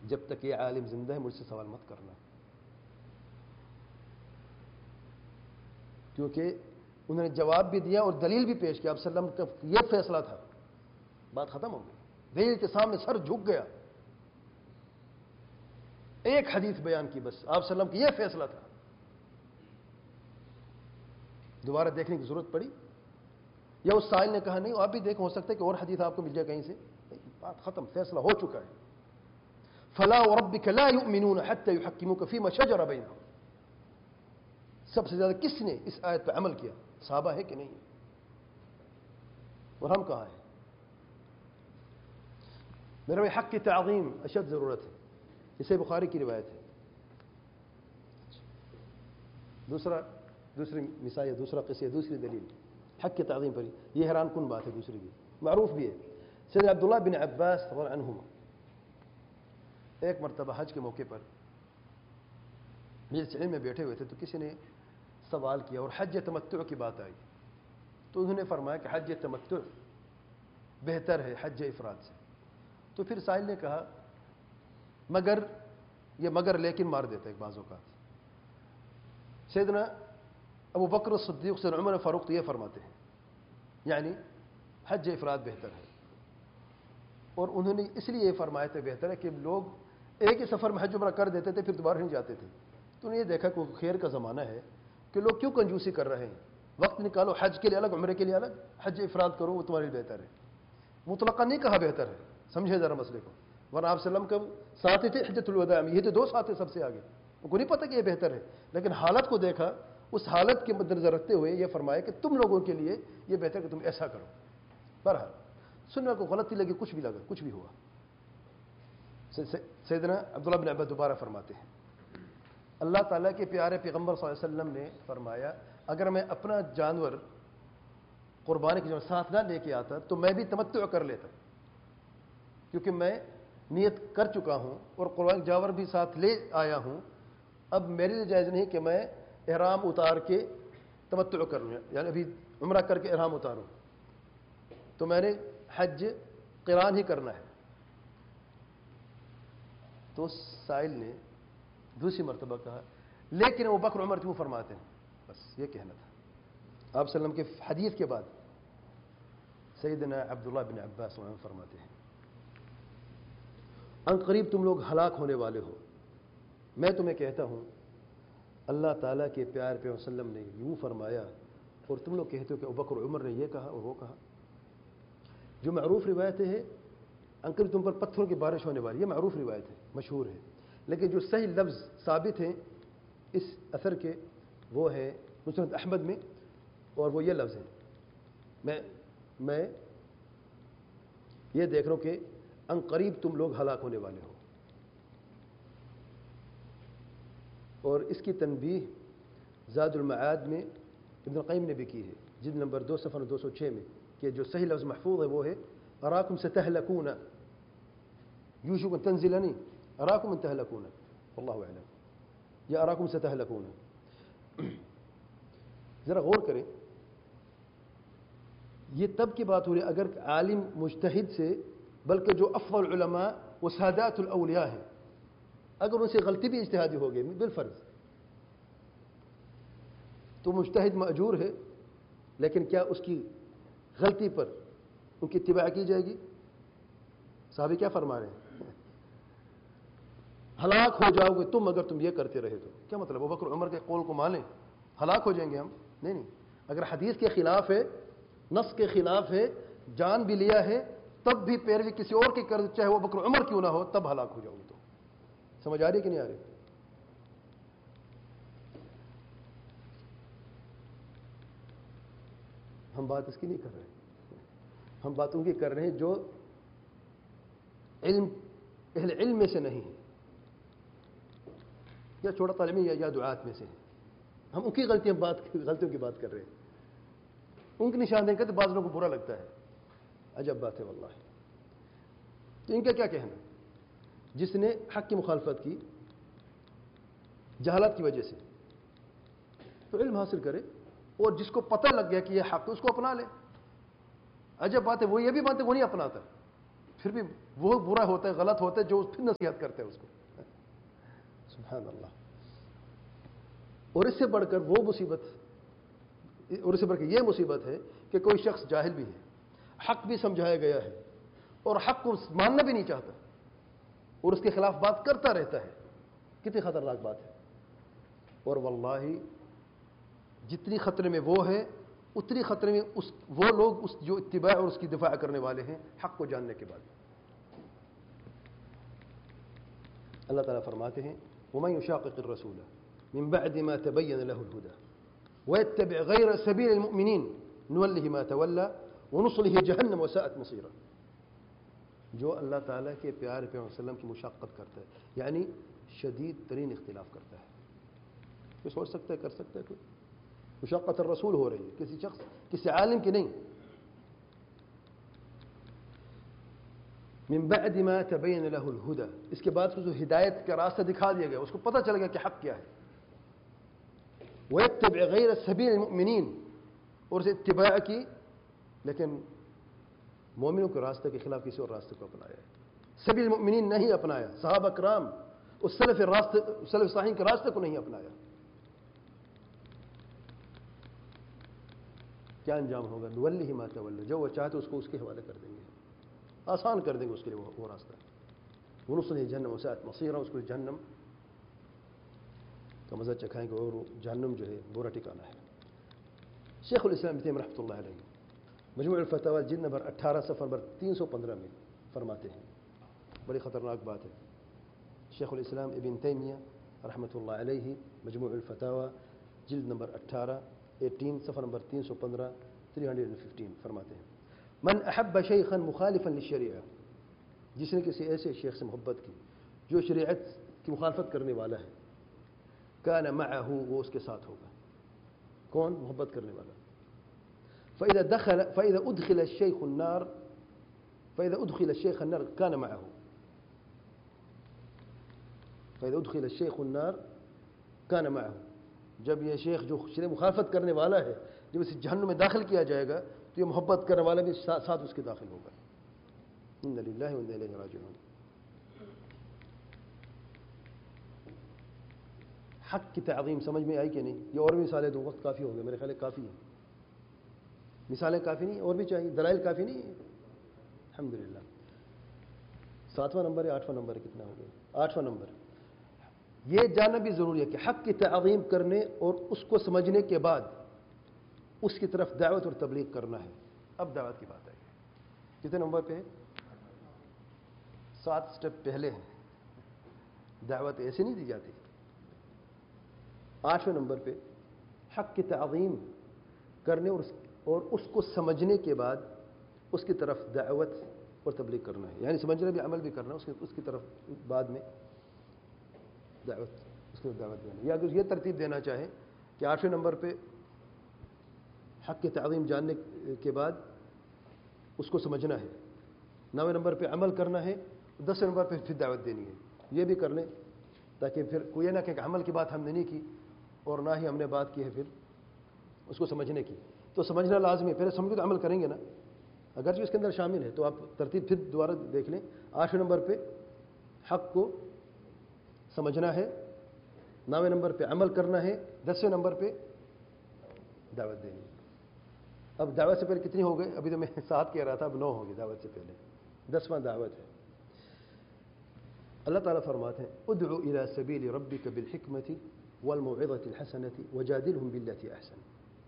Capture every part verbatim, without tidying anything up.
جب تک یہ عالم زندہ ہے مجھ سے سوال مت کرنا، کیونکہ انہوں نے جواب بھی دیا اور دلیل بھی پیش کیا. آپ صلی اللہ علیہ وسلم کا یہ فیصلہ تھا، بات ختم ہو گئی. دلیل کے سامنے سر جھک گیا، ایک حدیث بیان کی بس. آپ صلی اللہ علیہ وسلم کا یہ فیصلہ تھا. دوبارہ دیکھنے کی ضرورت پڑی یا اس سائل نے کہا نہیں آپ بھی دیکھ، ہو سکتا ہے کہ اور حدیث آپ کو مل جائے کہیں سے. بات ختم، فیصلہ ہو چکا ہے. فلا وربك لا يؤمنون حتى يحكموك فيما شجر بينهم. سب سے زیادہ کس نے اس آیت پہ عمل کیا؟ صحابہ ہے کہ نہیں؟ اور ہم کہاں ہیں؟ میرے بھائی حق کی تعظیم اشد ضرورت ہے. اسے بخاری کی روایت ہے. دوسرا دوسری مثال، دوسرا قصہ، دوسری دلیل حق کی تعظیم پر. یہ حیران کن بات ہے. دوسری بھی معروف بھی ہے. سیدنا عبداللہ بن عباس رضی اللہ عنہما ایک مرتبہ حج کے موقع پر مجلس علم میں بیٹھے ہوئے تھے تو کسی نے سوال کیا اور حج تمتع کی بات آئی. تو انہوں نے فرمایا کہ حج تمتع بہتر ہے حج افراد سے. تو پھر سائل نے کہا مگر، یہ مگر لیکن مار دیتا ہے بعض اوقات. سیدنا ابو بکر الصدیق سے عمر فاروق تو یہ فرماتے ہیں یعنی حج افراد بہتر ہے. اور انہوں نے اس لیے یہ فرمایا تھا بہتر ہے کہ لوگ ایک ہی سفر میں حج عمرہ کر دیتے تھے پھر دوبارہ نہیں جاتے تھے. تو انہوں نے یہ دیکھا کہ خیر کا زمانہ ہے کہ لوگ کیوں کنجوسی کر رہے ہیں، وقت نکالو حج کے لیے الگ عمرے کے لیے الگ، حج افراد کرو وہ تمہارے لیے بہتر ہے. مطلقاً نہیں کہا بہتر ہے، سمجھے ذرا مسئلے کو. ورنہ آپ صلی اللہ علیہ وسلم کا ساتھ تھے حجۃ الوداع میں، یہ تو دو ساتھ سب سے آگے. ان کو نہیں پتہ کہ یہ بہتر ہے، لیکن حالت کو دیکھا، اس حالت کے مد نظر رکھتے ہوئے یہ فرمایا کہ تم لوگوں کے لیے یہ بہتر کہ تم ایسا کرو. بہرحال سننے کو غلطی لگی، کچھ بھی لگا، کچھ بھی ہوا. سیدنا عبداللہ بن عباس دوبارہ فرماتے ہیں اللہ تعالیٰ کے پیارے پیغمبر صلی اللہ علیہ وسلم نے فرمایا اگر میں اپنا جانور قربانی کے جو ساتھ نہ لے کے آتا تو میں بھی تمتع کر لیتا، کیونکہ میں نیت کر چکا ہوں اور قربانی جانور بھی ساتھ لے آیا ہوں. اب میرے لیے جائز نہیں کہ میں احرام اتار کے تمتع کروں، یعنی ابھی عمرہ کر کے احرام اتاروں، تو میں نے حج قران ہی کرنا ہے. تو سائل نے دوسری مرتبہ کہا لیکن وہ بکر عمر کیوں فرماتے ہیں؟ بس یہ کہنا تھا. آپ صلی اللہ علیہ وسلم کے حدیث کے بعد سیدنا عبداللہ بن عباس فرماتے ہیں ان قریب تم لوگ ہلاک ہونے والے ہو. میں تمہیں کہتا ہوں اللہ تعالیٰ کے پیار پہ وسلم نے یوں فرمایا اور تم لوگ کہتے ہو کہ ابو بکر عمر نے یہ کہا اور وہ کہا. جو معروف روایتیں ہیں ان قریب تم پر پتھروں کی بارش ہونے والی، یہ معروف روایت ہے، مشہور ہے. لیکن جو صحیح لفظ ثابت ہیں اس اثر کے وہ ہے مسند احمد میں، اور وہ یہ لفظ ہے میں میں یہ دیکھ رہا ہوں کہ ان قریب تم لوگ ہلاک ہونے والے ہو. اور اس کی تنبیہ زاد المعاد میں ابن القیم نے بھی کی ہے، جلد نمبر دو صفحہ دو سو چھ میں، کہ جو صحیح لفظ محفوظ ہے وہ ہے اراکم ستہلکون یوشک ان تنزل نہیں اراکم ان تہلکون واللہ اعلم، یا اراکم ستہلکون. ذرا غور کریں، یہ تب کی بات ہو رہی ہے اگر عالم مجتہد سے، بلکہ جو افضل علماء وہ سادات الاولیاء ہیں، اگر ان سے غلطی بھی اجتہادی ہو گئی بالفرض تو مجتہد ماجور ہے، لیکن کیا اس کی غلطی پر ان کی اتباع کی جائے گی؟ صحابی کیا فرما رہے ہیں؟ ہلاک ہو جاؤ گے تم اگر تم یہ کرتے رہے تو. کیا مطلب ابو بکر عمر کے قول کو مانیں ہلاک ہو جائیں گے ہم؟ نہیں نہیں، اگر حدیث کے خلاف ہے، نص کے خلاف ہے، جان بھی لیا ہے، تب بھی پیروی کسی اور کی کر، چاہے وہ ابو بکر عمر کیوں نہ ہو، تب ہلاک ہو جاؤ گے. تو سمجھ آ رہی کہ نہیں آ رہی؟ ہم بات اس کی نہیں کر رہے، ہم بات ان کی کر رہے ہیں جو علم اہل علم میں سے نہیں ہے، یا چھوٹا طالبی یا یا دعات میں سے ہیں. ہم ان کی غلطیاں بات غلطیوں کی بات کر رہے ہیں. ان کی نشاندہی کرتے بعض لوگوں کو برا لگتا ہے. عجب بات ہے واللہ. تو ان کا کیا کہنا؟ جس نے حق کی مخالفت کی جہالت کی وجہ سے تو علم حاصل کرے، اور جس کو پتہ لگ گیا کہ یہ حق ہے اس کو اپنا لے. عجب بات ہے وہ یہ بھی بات ہے وہ نہیں اپناتا. پھر بھی وہ برا ہوتا ہے، غلط ہوتا ہے جو پھر نصیحت کرتے ہیں اس کو. سبحان اللہ. اور اس سے بڑھ کر وہ مصیبت، اور اس سے بڑھ کر یہ مصیبت ہے کہ کوئی شخص جاہل بھی ہے، حق بھی سمجھایا گیا ہے اور حق کو ماننا بھی نہیں چاہتا اور اس کے خلاف بات کرتا رہتا ہے. کتنی خطرناک بات ہے. اور واللہ جتنی خطرے میں وہ ہے اتنی خطرے میں اس وہ لوگ اس جو اتباع اور اس کی دفاع کرنے والے ہیں حق کو جاننے کے بعد. اللہ تعالیٰ فرماتے ہیں وَمَن يُشَاقِقِ الرَّسُولَ مِن بَعْدِ مَا تَبَيَّنَ لَهُ الْهُدَى وَيَتَّبِعْ غَيْرَ سَبِيلِ الْمُؤْمِنِينَ نُوَلِّهِ مَا تَوَلَّى وَنُصْلِهِ جَهَنَّمَ وَسَاءَتْ مَصِيرًا. جو اللہ تعالیٰ کے پیارے پیغمبر صلی اللہ علیہ وسلم کی مشاقت کرتا ہے یعنی شدید ترین اختلاف کرتا ہے. کوئی سوچ سکتا ہے، کر سکتا ہے کوئی؟ مشقت الرسول ہو رہی ہے کسی شخص، کسی عالم کی نہیں. من بعد ما تبین له الهدى، اس کے بعد جو ہدایت کا راستہ دکھا دیا گیا، اس کو پتہ چل گیا کہ حق کیا ہے. ويتبع غیر سبیل المؤمنین، اور اسے اتباع کی لیکن مومنوں کے راستے کے خلاف کسی اور راستے کو اپنایا ہے. سبیل المؤمنین نہیں اپنایا، صحابہ کرام اس سلف راستے، سلف صالحین کے راستے کو نہیں اپنایا. کیا انجام ہوگا؟ نولی ما تولی، جو وہ چاہتے اس کو اس کے حوالے کر دیں گے، آسان کر دیں گے اس کے لیے وہ, وہ راستہ. ونصلہ جہنم وساءت مصیرا، اس کو جہنم کا مزہ چکھائیں گے اور جہنم جو ہے برا ٹھکانہ ہے. شیخ الاسلام ابن تیمیہ رحمۃ اللہ علیہ مجموع الفتاوی جلد نمبر اٹھارہ صفحہ نمبر تین سو پندرہ میں فرماتے ہیں، بڑی خطرناک بات ہے. شیخ الاسلام ابن تیمیہ رحمۃ اللہ علیہ مجموع الفتاوی جلد نمبر اٹھارہ ایٹین صفحہ نمبر تین سو پندرہ تھری ہنڈریڈ ففٹین فرماتے ہیں من احب شیخا مخالفا للشریعہ، جس نے کسی ایسے شیخ سے محبت کی جو شریعت کی مخالفت کرنے والا ہے، کان معه، وہ اس کے ساتھ ہوگا. کون محبت کرنے والا؟ فاذا دخل فاذا ادخل الشيخ النار فاذا ادخل الشيخ النار كان معه فاذا ادخل الشيخ النار كان معه. جب یہ شیخ جو شریعت مخالفت کرنے والا ہے جب اسے جہنم میں داخل کیا جائے گا تو یہ محبت کرنے والا بھی ساتھ اس کے داخل ہوگا. ان للہ و انا الیہ راجعون. حق کی تعظیم سمجھ میں آئی کہ نہیں؟ یہ اور بھی مثالیں دو، وقت کافی ہو گیا، میرے خیال ہے کافی ہے. مثالیں کافی نہیں اور بھی چاہیے، دلائل کافی نہیں ہے. الحمدللہ. ساتواں نمبر ہے آٹھواں نمبر ہے، کتنا ہو گیا؟ آٹھواں نمبر. یہ جاننا بھی ضروری ہے کہ حق کی تعظیم کرنے اور اس کو سمجھنے کے بعد اس کی طرف دعوت اور تبلیغ کرنا ہے. اب دعوت کی بات آئی. کتنے نمبر پہ ہے؟ سات سٹیپ پہلے ہیں. دعوت ایسے نہیں دی جاتی. آٹھویں نمبر پہ حق کی تعظیم کرنے اور اس, اور اس کو سمجھنے کے بعد اس کی طرف دعوت اور تبلیغ کرنا ہے. یعنی سمجھنا بھی، عمل بھی کرنا، اس کی اس کی طرف بعد میں دعوت، اس کو دعوت دینا. یا اگر یہ ترتیب دینا چاہے کہ آٹھویں نمبر پہ حق کی تعظیم جاننے کے بعد اس کو سمجھنا ہے، نویں نمبر پہ عمل کرنا ہے، دسویں نمبر پہ پھر دعوت دینی ہے. یہ بھی کر لیں تاکہ پھر کوئی یہ نہ کہ عمل کی بات ہم نے نہیں کی اور نہ ہی ہم نے بات کی ہے پھر اس کو سمجھنے کی. تو سمجھنا لازمی ہے، پہلے سمجھ کے عمل کریں گے نا، اگرچہ اس کے اندر شامل ہے. تو آپ ترتیب پھر دوبارہ دیکھ لیں. آٹھویں نمبر پہ حق کو سمجھنا ہے، نویں نمبر پہ عمل کرنا ہے، دسویں نمبر پہ دعوت دینی. اب دعوت سے پہلے کتنی ہو گئے؟ ابھی تو میں سات کہہ رہا تھا، اب نو ہوگی دعوت سے پہلے. دسواں دعوت ہے. اللہ تعالیٰ فرماتے ہیں ادعو الی سبیل ربک بالحکمت والموعظۃ الحسنۃ وجادلہم باللتی احسن.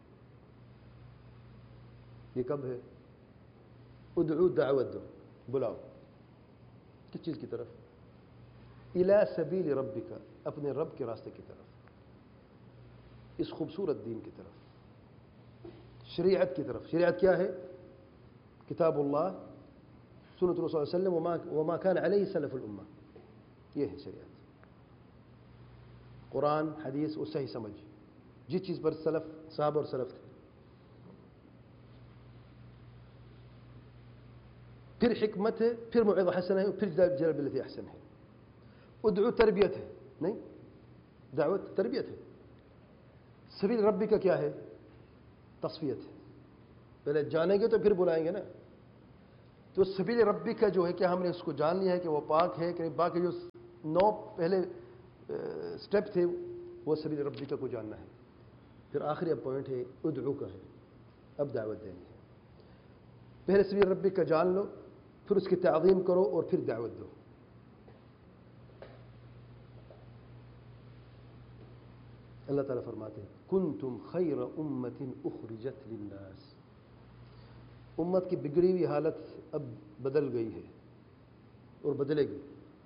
یہ کب ہے؟ ادعو، دعوت دو، بلاؤ. کس چیز کی طرف؟ الی سبیل ربک، اپنے رب کے راستے کی طرف، اس خوبصورت دین کی طرف، شریعت کی طرف. شریعت کیا ہے؟ کتاب اللہ، سنت رسول صلی اللہ علیہ وسلم، وما وما كان علیہ سلف الامہ. یہ ہے شریعت. قرآن، حدیث اور صحیح سمجھ، جس چیز پر سلف، صحابہ اور سلف تھے. پھر حکمت ہے، پھر موعظہ حسنہ ہے، پھر جادل باللتی احسن ہے. ادعو تربیت ہے، نہیں دعوت تربیت ہے. سبیل ربی کا کیا ہے؟ تصفیت ہے. پہلے جانیں گے تو پھر بلائیں گے نا. تو سبیل ربی کا جو ہے کہ ہم نے اس کو جان لیا ہے کہ وہ پاک ہے کہ نہیں، باقی جو نو پہلے سٹیپ تھے وہ سبیل ربی کا کو جاننا ہے. پھر آخری اب پوائنٹ ہے ادعو کا ہے، اب دعوت دینی ہے. پہلے سبیل ربی کا جان لو، پھر اس کی تعظیم کرو اور پھر دعوت دو. اللہ تعالیٰ فرماتے ہیں کنتم خیر امت اخرجت للناس. امت کی بگڑی ہوئی حالت اب بدل گئی ہے اور بدلے گی،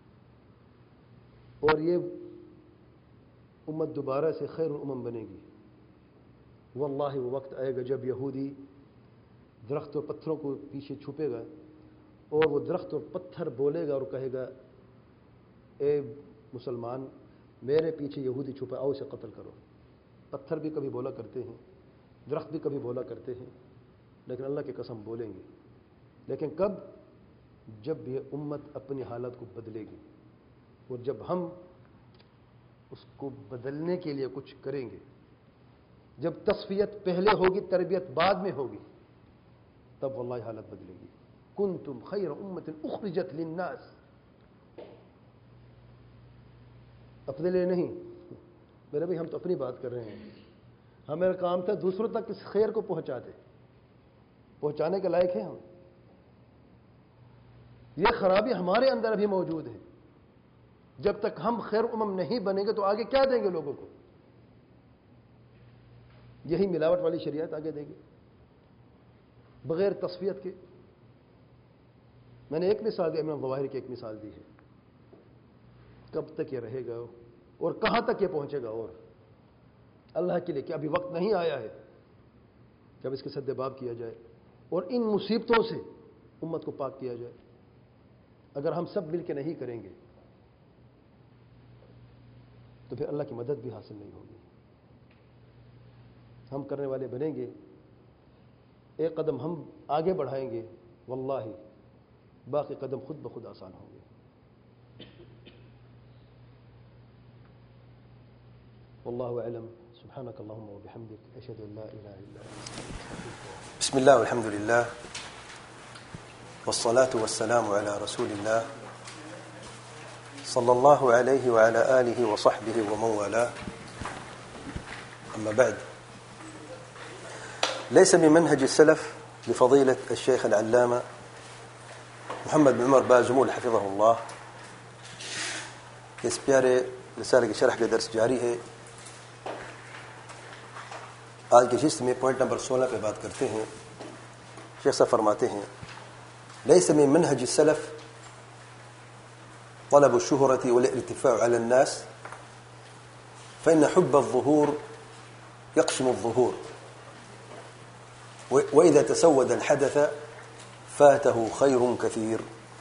اور یہ امت دوبارہ سے خیر الامم بنے گی. واللہ وہ وقت آئے گا جب یہودی درخت اور پتھروں کو پیچھے چھپے گا اور وہ درخت اور پتھر بولے گا اور کہے گا اے مسلمان میرے پیچھے یہودی چھپا، آؤ اسے قتل کرو. پتھر بھی کبھی بولا کرتے ہیں، درخت بھی کبھی بولا کرتے ہیں، لیکن اللہ کی قسم بولیں گے. لیکن کب؟ جب یہ امت اپنی حالت کو بدلے گی، اور جب ہم اس کو بدلنے کے لیے کچھ کریں گے. جب تصفیت پہلے ہوگی تربیت بعد میں ہوگی، تب واللہ حالت بدلے گی. کنتم خیر امت اخرجت للناس، اپنے لیے نہیں. میرے بھائی ہم تو اپنی بات کر رہے ہیں، ہمارا کام تھا دوسروں تک اس خیر کو پہنچا دے، پہنچانے کے لائق ہیں ہم. یہ خرابی ہمارے اندر ابھی موجود ہے. جب تک ہم خیر امم نہیں بنیں گے تو آگے کیا دیں گے لوگوں کو؟ یہی ملاوٹ والی شریعت آگے دیں گے بغیر تصفیت کے. میں نے ایک مثال دی، امام ظواہری کی ایک مثال دی ہے. کب تک یہ رہے گا اور کہاں تک یہ پہنچے گا؟ اور اللہ کے لیے کیا ابھی وقت نہیں آیا ہے جب اس کے سد باب کیا جائے اور ان مصیبتوں سے امت کو پاک کیا جائے؟ اگر ہم سب مل کے نہیں کریں گے تو پھر اللہ کی مدد بھی حاصل نہیں ہوگی. ہم کرنے والے بنیں گے، ایک قدم ہم آگے بڑھائیں گے، واللہ باقی قدم خود بخود آسان ہوں گے. واللہ اعلم. سبحانك اللهم وبحمدك اشهد ان لا اله الا انت. بسم الله والحمد لله والصلاة والسلام على رسول الله صلى الله عليه وعلى آله وصحبه ومن والاه. أما بعد، ليس من منهج السلف لفضيلة الشيخ العلامة محمد بن عمر بازمول حفظه الله اس پیارے رسالے کے شرح کا درس جاری ہے. آج کی نشست میں پوائنٹ نمبر سولہ پہ بات کرتے ہیں. شیخ صاحب فرماتے ہیں ليس من منهج السلف طلب الشهرة والارتفاع على الناس فإن حب الظهور يقسم الظهور وإذا تسود الحدث فاته خير كثير.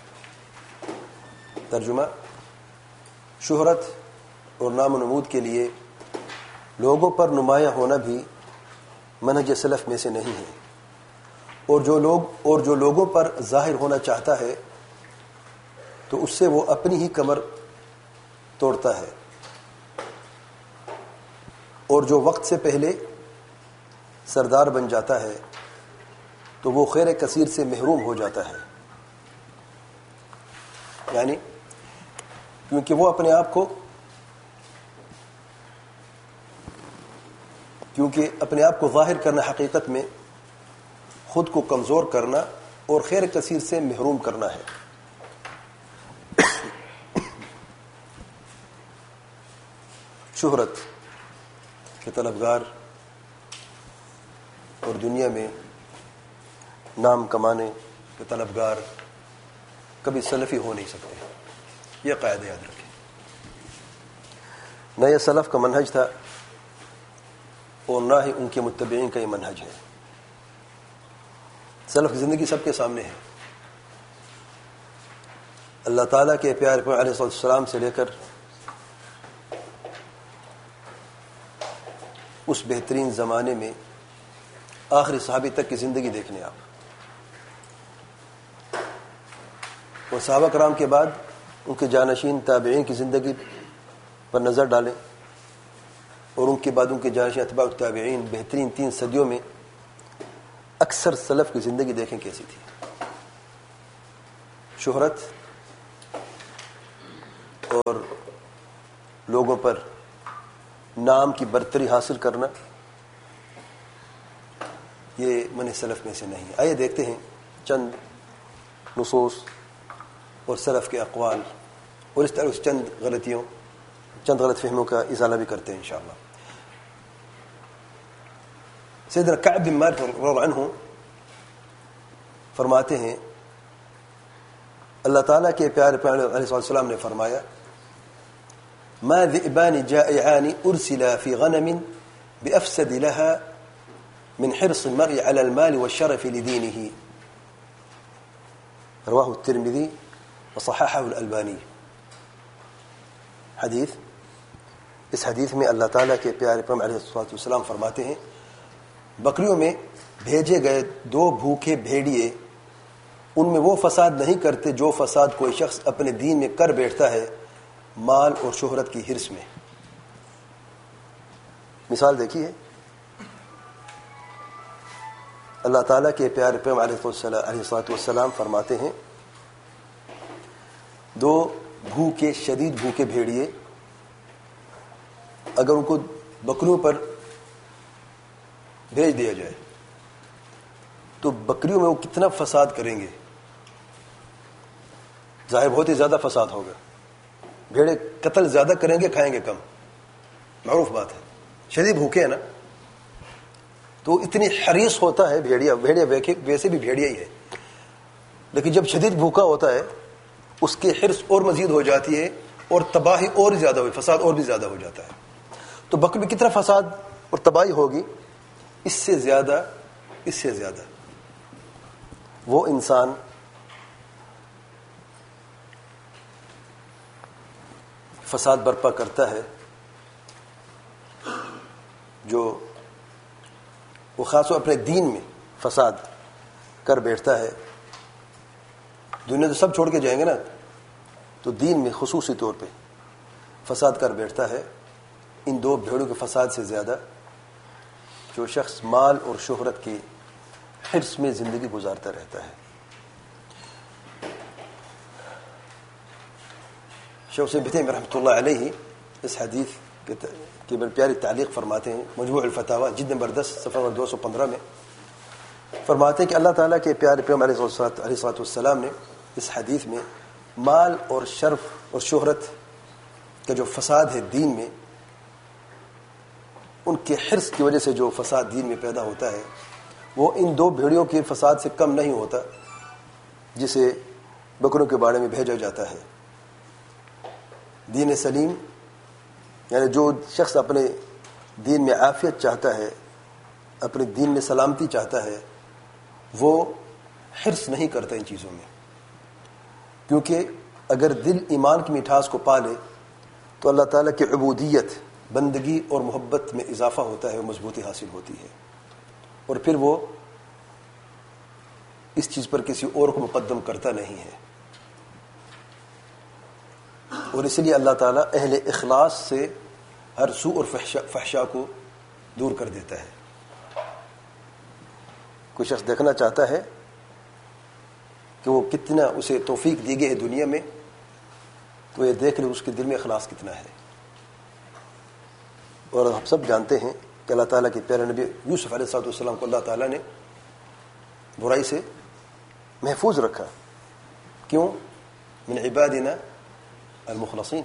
ترجمہ: شہرت اور نام و نمود کے لیے لوگوں پر نمایاں ہونا بھی منہج سلف میں سے نہیں ہے، اور جو لوگ اور جو لوگوں پر ظاہر ہونا چاہتا ہے تو اس سے وہ اپنی ہی کمر توڑتا ہے، اور جو وقت سے پہلے سردار بن جاتا ہے تو وہ خیر کثیر سے محروم ہو جاتا ہے. یعنی کیونکہ وہ اپنے آپ کو کیونکہ اپنے آپ کو ظاہر کرنا حقیقت میں خود کو کمزور کرنا اور خیر کثیر سے محروم کرنا ہے. شہرت کے طلبگار اور دنیا میں نام کمانے کے طلبگار کبھی سلفی ہو نہیں سکتے. یہ قاعدہ یاد رکھیں. نہ یہ سلف کا منہج تھا اور نہ ہی ان کے متبعین کا یہ منہج ہے. سلف کی زندگی سب کے سامنے ہے. اللہ تعالیٰ کے پیارے پیغمبر علیہ السلام سے لے کر اس بہترین زمانے میں آخری صحابی تک کی زندگی دیکھنے آپ، اور صحابہ کرام کے بعد ان کے جانشین تابعین کی زندگی پر نظر ڈالیں، اور ان کے بعد ان کے جانشین اتباع التابعین بہترین تین صدیوں میں اکثر سلف کی زندگی دیکھیں کیسی تھی. شہرت اور لوگوں پر نام کی برتری حاصل کرنا یہ من سلف میں سے نہیں. آئیے دیکھتے ہیں چند نصوص اور سلف کے اقوال اور اس طرح چند غلطیوں چند غلط فہموں کا ازالہ بھی کرتے ہیں انشاءاللہ. سیدنا کعب بن مالک رضی اللہ عنہ فرماتے ہیں اللہ تعالیٰ کے پیارے پیغمبر علیہ السلام نے فرمایا ما ذئبان جائعان ارسلا في غنم بافسد لها من حرص المرء على المال والشرف لدينه رواه الترمذي وصححه الالباني. حدیث اس حدیث میں اللہ تعالیٰ کے پیارے پیغمبر علیہ السلام فرماتے ہیں بکریوں میں بھیجے گئے دو بھوکے بھیڑیے ان میں وہ فساد نہیں کرتے جو فساد کوئی شخص اپنے دین میں کر بیٹھتا ہے مال اور شہرت کی ہرس میں. مثال دیکھیے اللہ تعالیٰ کے پیارے پیغمبر علیہ الصلوۃ والسلام فرماتے ہیں دو بھوکے شدید بھوکے بھیڑیے اگر ان کو بکریوں پر بھیج دیا جائے تو بکریوں میں وہ کتنا فساد کریں گے. ظاہر بہت ہی زیادہ فساد ہوگا. بھیڑے قتل زیادہ کریں گے کھائیں گے کم. معروف بات ہے. شدید بھوکے ہیں نا تو اتنی حریص ہوتا ہے بھیڑیا بھیڑیا ویسے بھی بھیڑیا ہی ہے لیکن جب شدید بھوکا ہوتا ہے اس کی حرص اور مزید ہو جاتی ہے اور تباہی اور زیادہ ہوئی فساد اور بھی زیادہ ہو جاتا ہے. تو بکری میں کتنا فساد اور تباہی ہوگی اس سے زیادہ اس سے زیادہ وہ انسان فساد برپا کرتا ہے جو وہ خاص طور اپنے دین میں فساد کر بیٹھتا ہے. دنیا تو سب چھوڑ کے جائیں گے نا تو دین میں خصوصی طور پہ فساد کر بیٹھتا ہے. ان دو بھیڑوں کے فساد سے زیادہ جو شخص مال اور شہرت کی حرص میں زندگی گزارتا رہتا ہے. شیخ حسین بن رحمۃ اللہ علیہ اس حدیث کی بڑی پیاری تعلیق فرماتے ہیں مجموع الفتاوی جلد نمبر دس صفحہ نمبر دو سو پندرہ میں فرماتے ہیں کہ اللہ تعالیٰ کے پیارے پیغمبر علیہ الصلوۃ والسلام نے اس حدیث میں مال اور شرف اور شہرت کا جو فساد ہے دین میں ان کے حرص کی وجہ سے جو فساد دین میں پیدا ہوتا ہے وہ ان دو بھیڑیوں کے فساد سے کم نہیں ہوتا جسے بکروں کے بارے میں بھیجا جاتا ہے. دین سلیم یعنی جو شخص اپنے دین میں عافیت چاہتا ہے اپنے دین میں سلامتی چاہتا ہے وہ حرص نہیں کرتا ان چیزوں میں کیونکہ اگر دل ایمان کی مٹھاس کو پالے تو اللہ تعالیٰ کی عبودیت بندگی اور محبت میں اضافہ ہوتا ہے اور مضبوطی حاصل ہوتی ہے اور پھر وہ اس چیز پر کسی اور کو مقدم کرتا نہیں ہے. اور اس لیے اللہ تعالیٰ اہل اخلاص سے ہر سوء اور فحشا کو دور کر دیتا ہے. کوئی شخص دیکھنا چاہتا ہے کہ وہ کتنا اسے توفیق دی گئی ہے دنیا میں تو یہ دیکھ لے اس کے دل میں اخلاص کتنا ہے. اور ہم سب جانتے ہیں کہ اللہ تعالیٰ کے پیارے نبی یوسف علیہ الصلوۃ والسلام کو اللہ تعالیٰ نے برائی سے محفوظ رکھا. کیوں؟ من عبادنا المخلصین.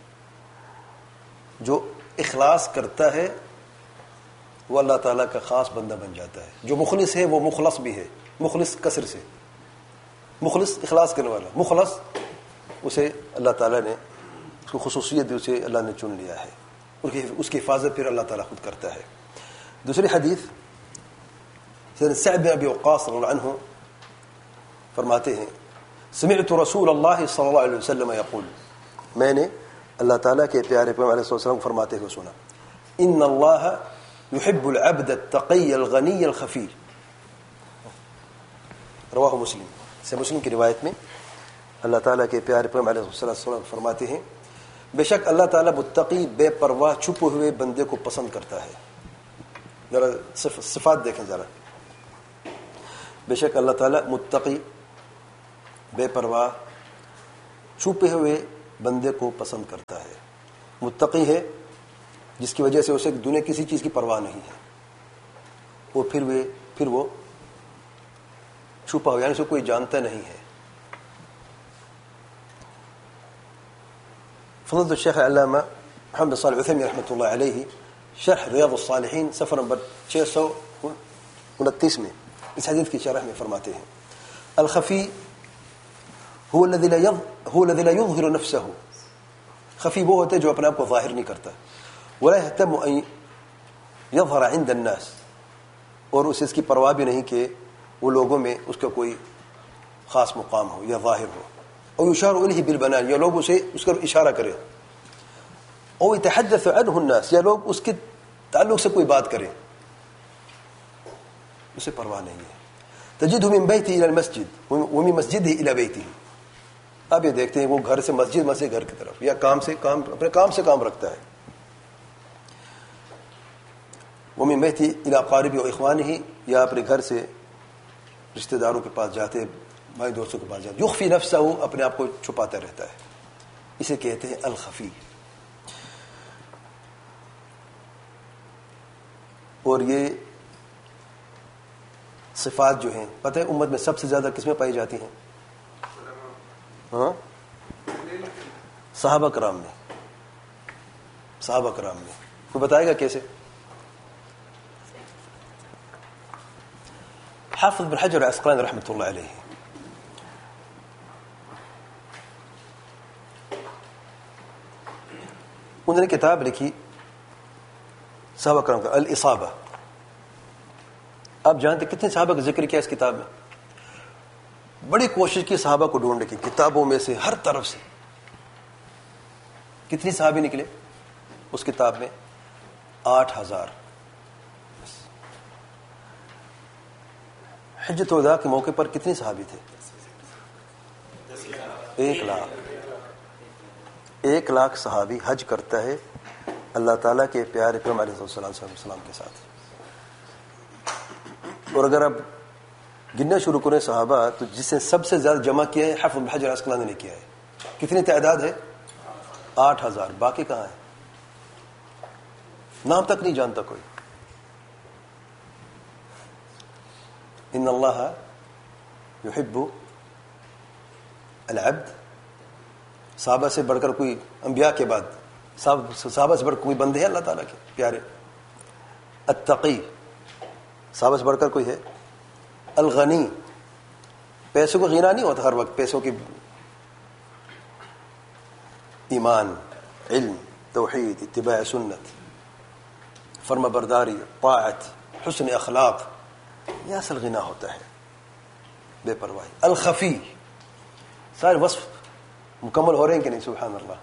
جو اخلاص کرتا ہے وہ اللہ تعالیٰ کا خاص بندہ بن جاتا ہے. جو مخلص ہے وہ مخلص بھی ہے. مخلص کثر سے مخلص اخلاص کرنے والا مخلص اسے اللہ تعالیٰ نے اس کو خصوصیت بھی اسے اللہ نے چن لیا ہے. اس کی حفاظت پھر اللہ تعالیٰ خود کرتا ہے. دوسری حدیث سعد بن ابی وقاص رضی اللہ عنہ فرماتے ہیں سمعت رسول اللہ صلی اللہ علیہ وسلم یقول میں نے اللہ تعالیٰ کے پیارے پیغمبر علیہ السلام فرماتے ہوئے سنا ان اللہ يحب العبد التقی الغنی الخفی. رواہ مسلم. سے مسلم کی روایت میں اللہ تعالیٰ کے پیارے پیغمبر علیہ السلام فرماتے ہیں بے شک اللہ تعالیٰ متقی بے پرواہ چھپے ہوئے بندے کو پسند کرتا ہے. ذرا صفات دیکھیں ذرا. بے شک اللہ تعالیٰ متقی بے پرواہ چھپے ہوئے بندے کو پسند کرتا ہے. متقی ہے جس کی وجہ سے اسے دنیا کسی چیز کی پرواہ نہیں ہے, اور پھر وہ پھر وہ چھپا ہوا, یعنی اسے کوئی جانتا نہیں ہے. فضلت الشیخ علامہ محمد صالح العثیمین رحمۃ اللہ علیہ شرح ریاض الصالحین صفحہ نمبر چھ سو انتیس میں اس حدیث کی شرح میں فرماتے ہیں, الخفی هو الذي لا هو الذي لا يظهر نفسه. خفی وہ ہوتا ہے جو اپنے آپ کو ظاہر نہیں کرتا, ولا يهتم ان يظهر عند الناس, اور اسے اس کی پرواہ بھی نہیں کہ وہ لوگوں میں اس کا کوئی خاص مقام ہو یا ظاہر ہو. اور یشار الیہ بالبنان, یا لوگ اسے اس کا اشارہ کرے. او يتحدث عنه الناس, یا لوگ اس کے تعلق سے کوئی بات کریں, اسے پرواہ نہیں ہے. تجده من بیته الى المسجد ومن مسجده الى بیته. اب یہ دیکھتے ہیں وہ گھر سے مسجد, مسجد گھر کی طرف, یا کام سے کام اپنے کام سے کام رکھتا ہے. ومن بیته الى اقاربه واخوانه, یا اپنے گھر سے رشتہ داروں کے پاس جاتے, بھائی دوستوں کے پاس جاتے. یخفی نفسه, اپنے آپ کو چھپاتا رہتا ہے. اسے کہتے ہیں الخفی. اور یہ صفات جو ہیں پتہ ہے امت میں سب سے زیادہ کس میں پائی جاتی ہیں؟ ہاں صحابہ کرام میں. صحابہ کرام میں کوئی بتائے گا کیسے؟ حافظ بن حجر العسقلانی رحمۃ اللہ علیہ انہوں نے کتاب لکھی صحابہ کرام کا الاصابہ. آپ جانتے کتنے صحابہ کا ذکر کیا اس کتاب میں؟ بڑی کوشش کی صحابہ کو ڈھونڈنے کی, کتابوں میں سے ہر طرف سے. کتنی صحابی نکلے اس کتاب میں؟ آٹھ ہزار. حجۃ الوداع کے موقع پر کتنے صحابی تھے؟ ایک لاکھ. ایک لاکھ صحابی حج کرتا ہے اللہ تعالیٰ کے پیارے پیغمبر علیہ السلام کے ساتھ. اور اگر آپ گننا شروع کریں صحابہ, تو جس نے سب سے زیادہ جمع کیا ہے حافظ بن حجر العسقلانی نے کیا ہے. کتنی تعداد ہے؟ آٹھ ہزار. باقی کہاں ہے؟ نام تک نہیں جانتا کوئی. ان اللہ یحب العبد, صحابہ سے بڑھ کر کوئی, انبیاء کے بعد صحابہ سے بڑھ کوئی بندے ہیں اللہ تعالیٰ کے پیارے. التقی, صحابہ سے بڑھ کر کوئی ہے؟ الغنی, پیسوں کو غنا نہیں ہوتا ہر وقت, پیسوں کی ایمان, علم, توحید, اتباع سنت, فرما برداری, طاعت, حسن اخلاق, یہ اصل غنا ہوتا ہے, بے پرواہی. الخفی, سارے وصف مکمل ہو رہے ہیں کہ نہیں؟ سبحان اللہ.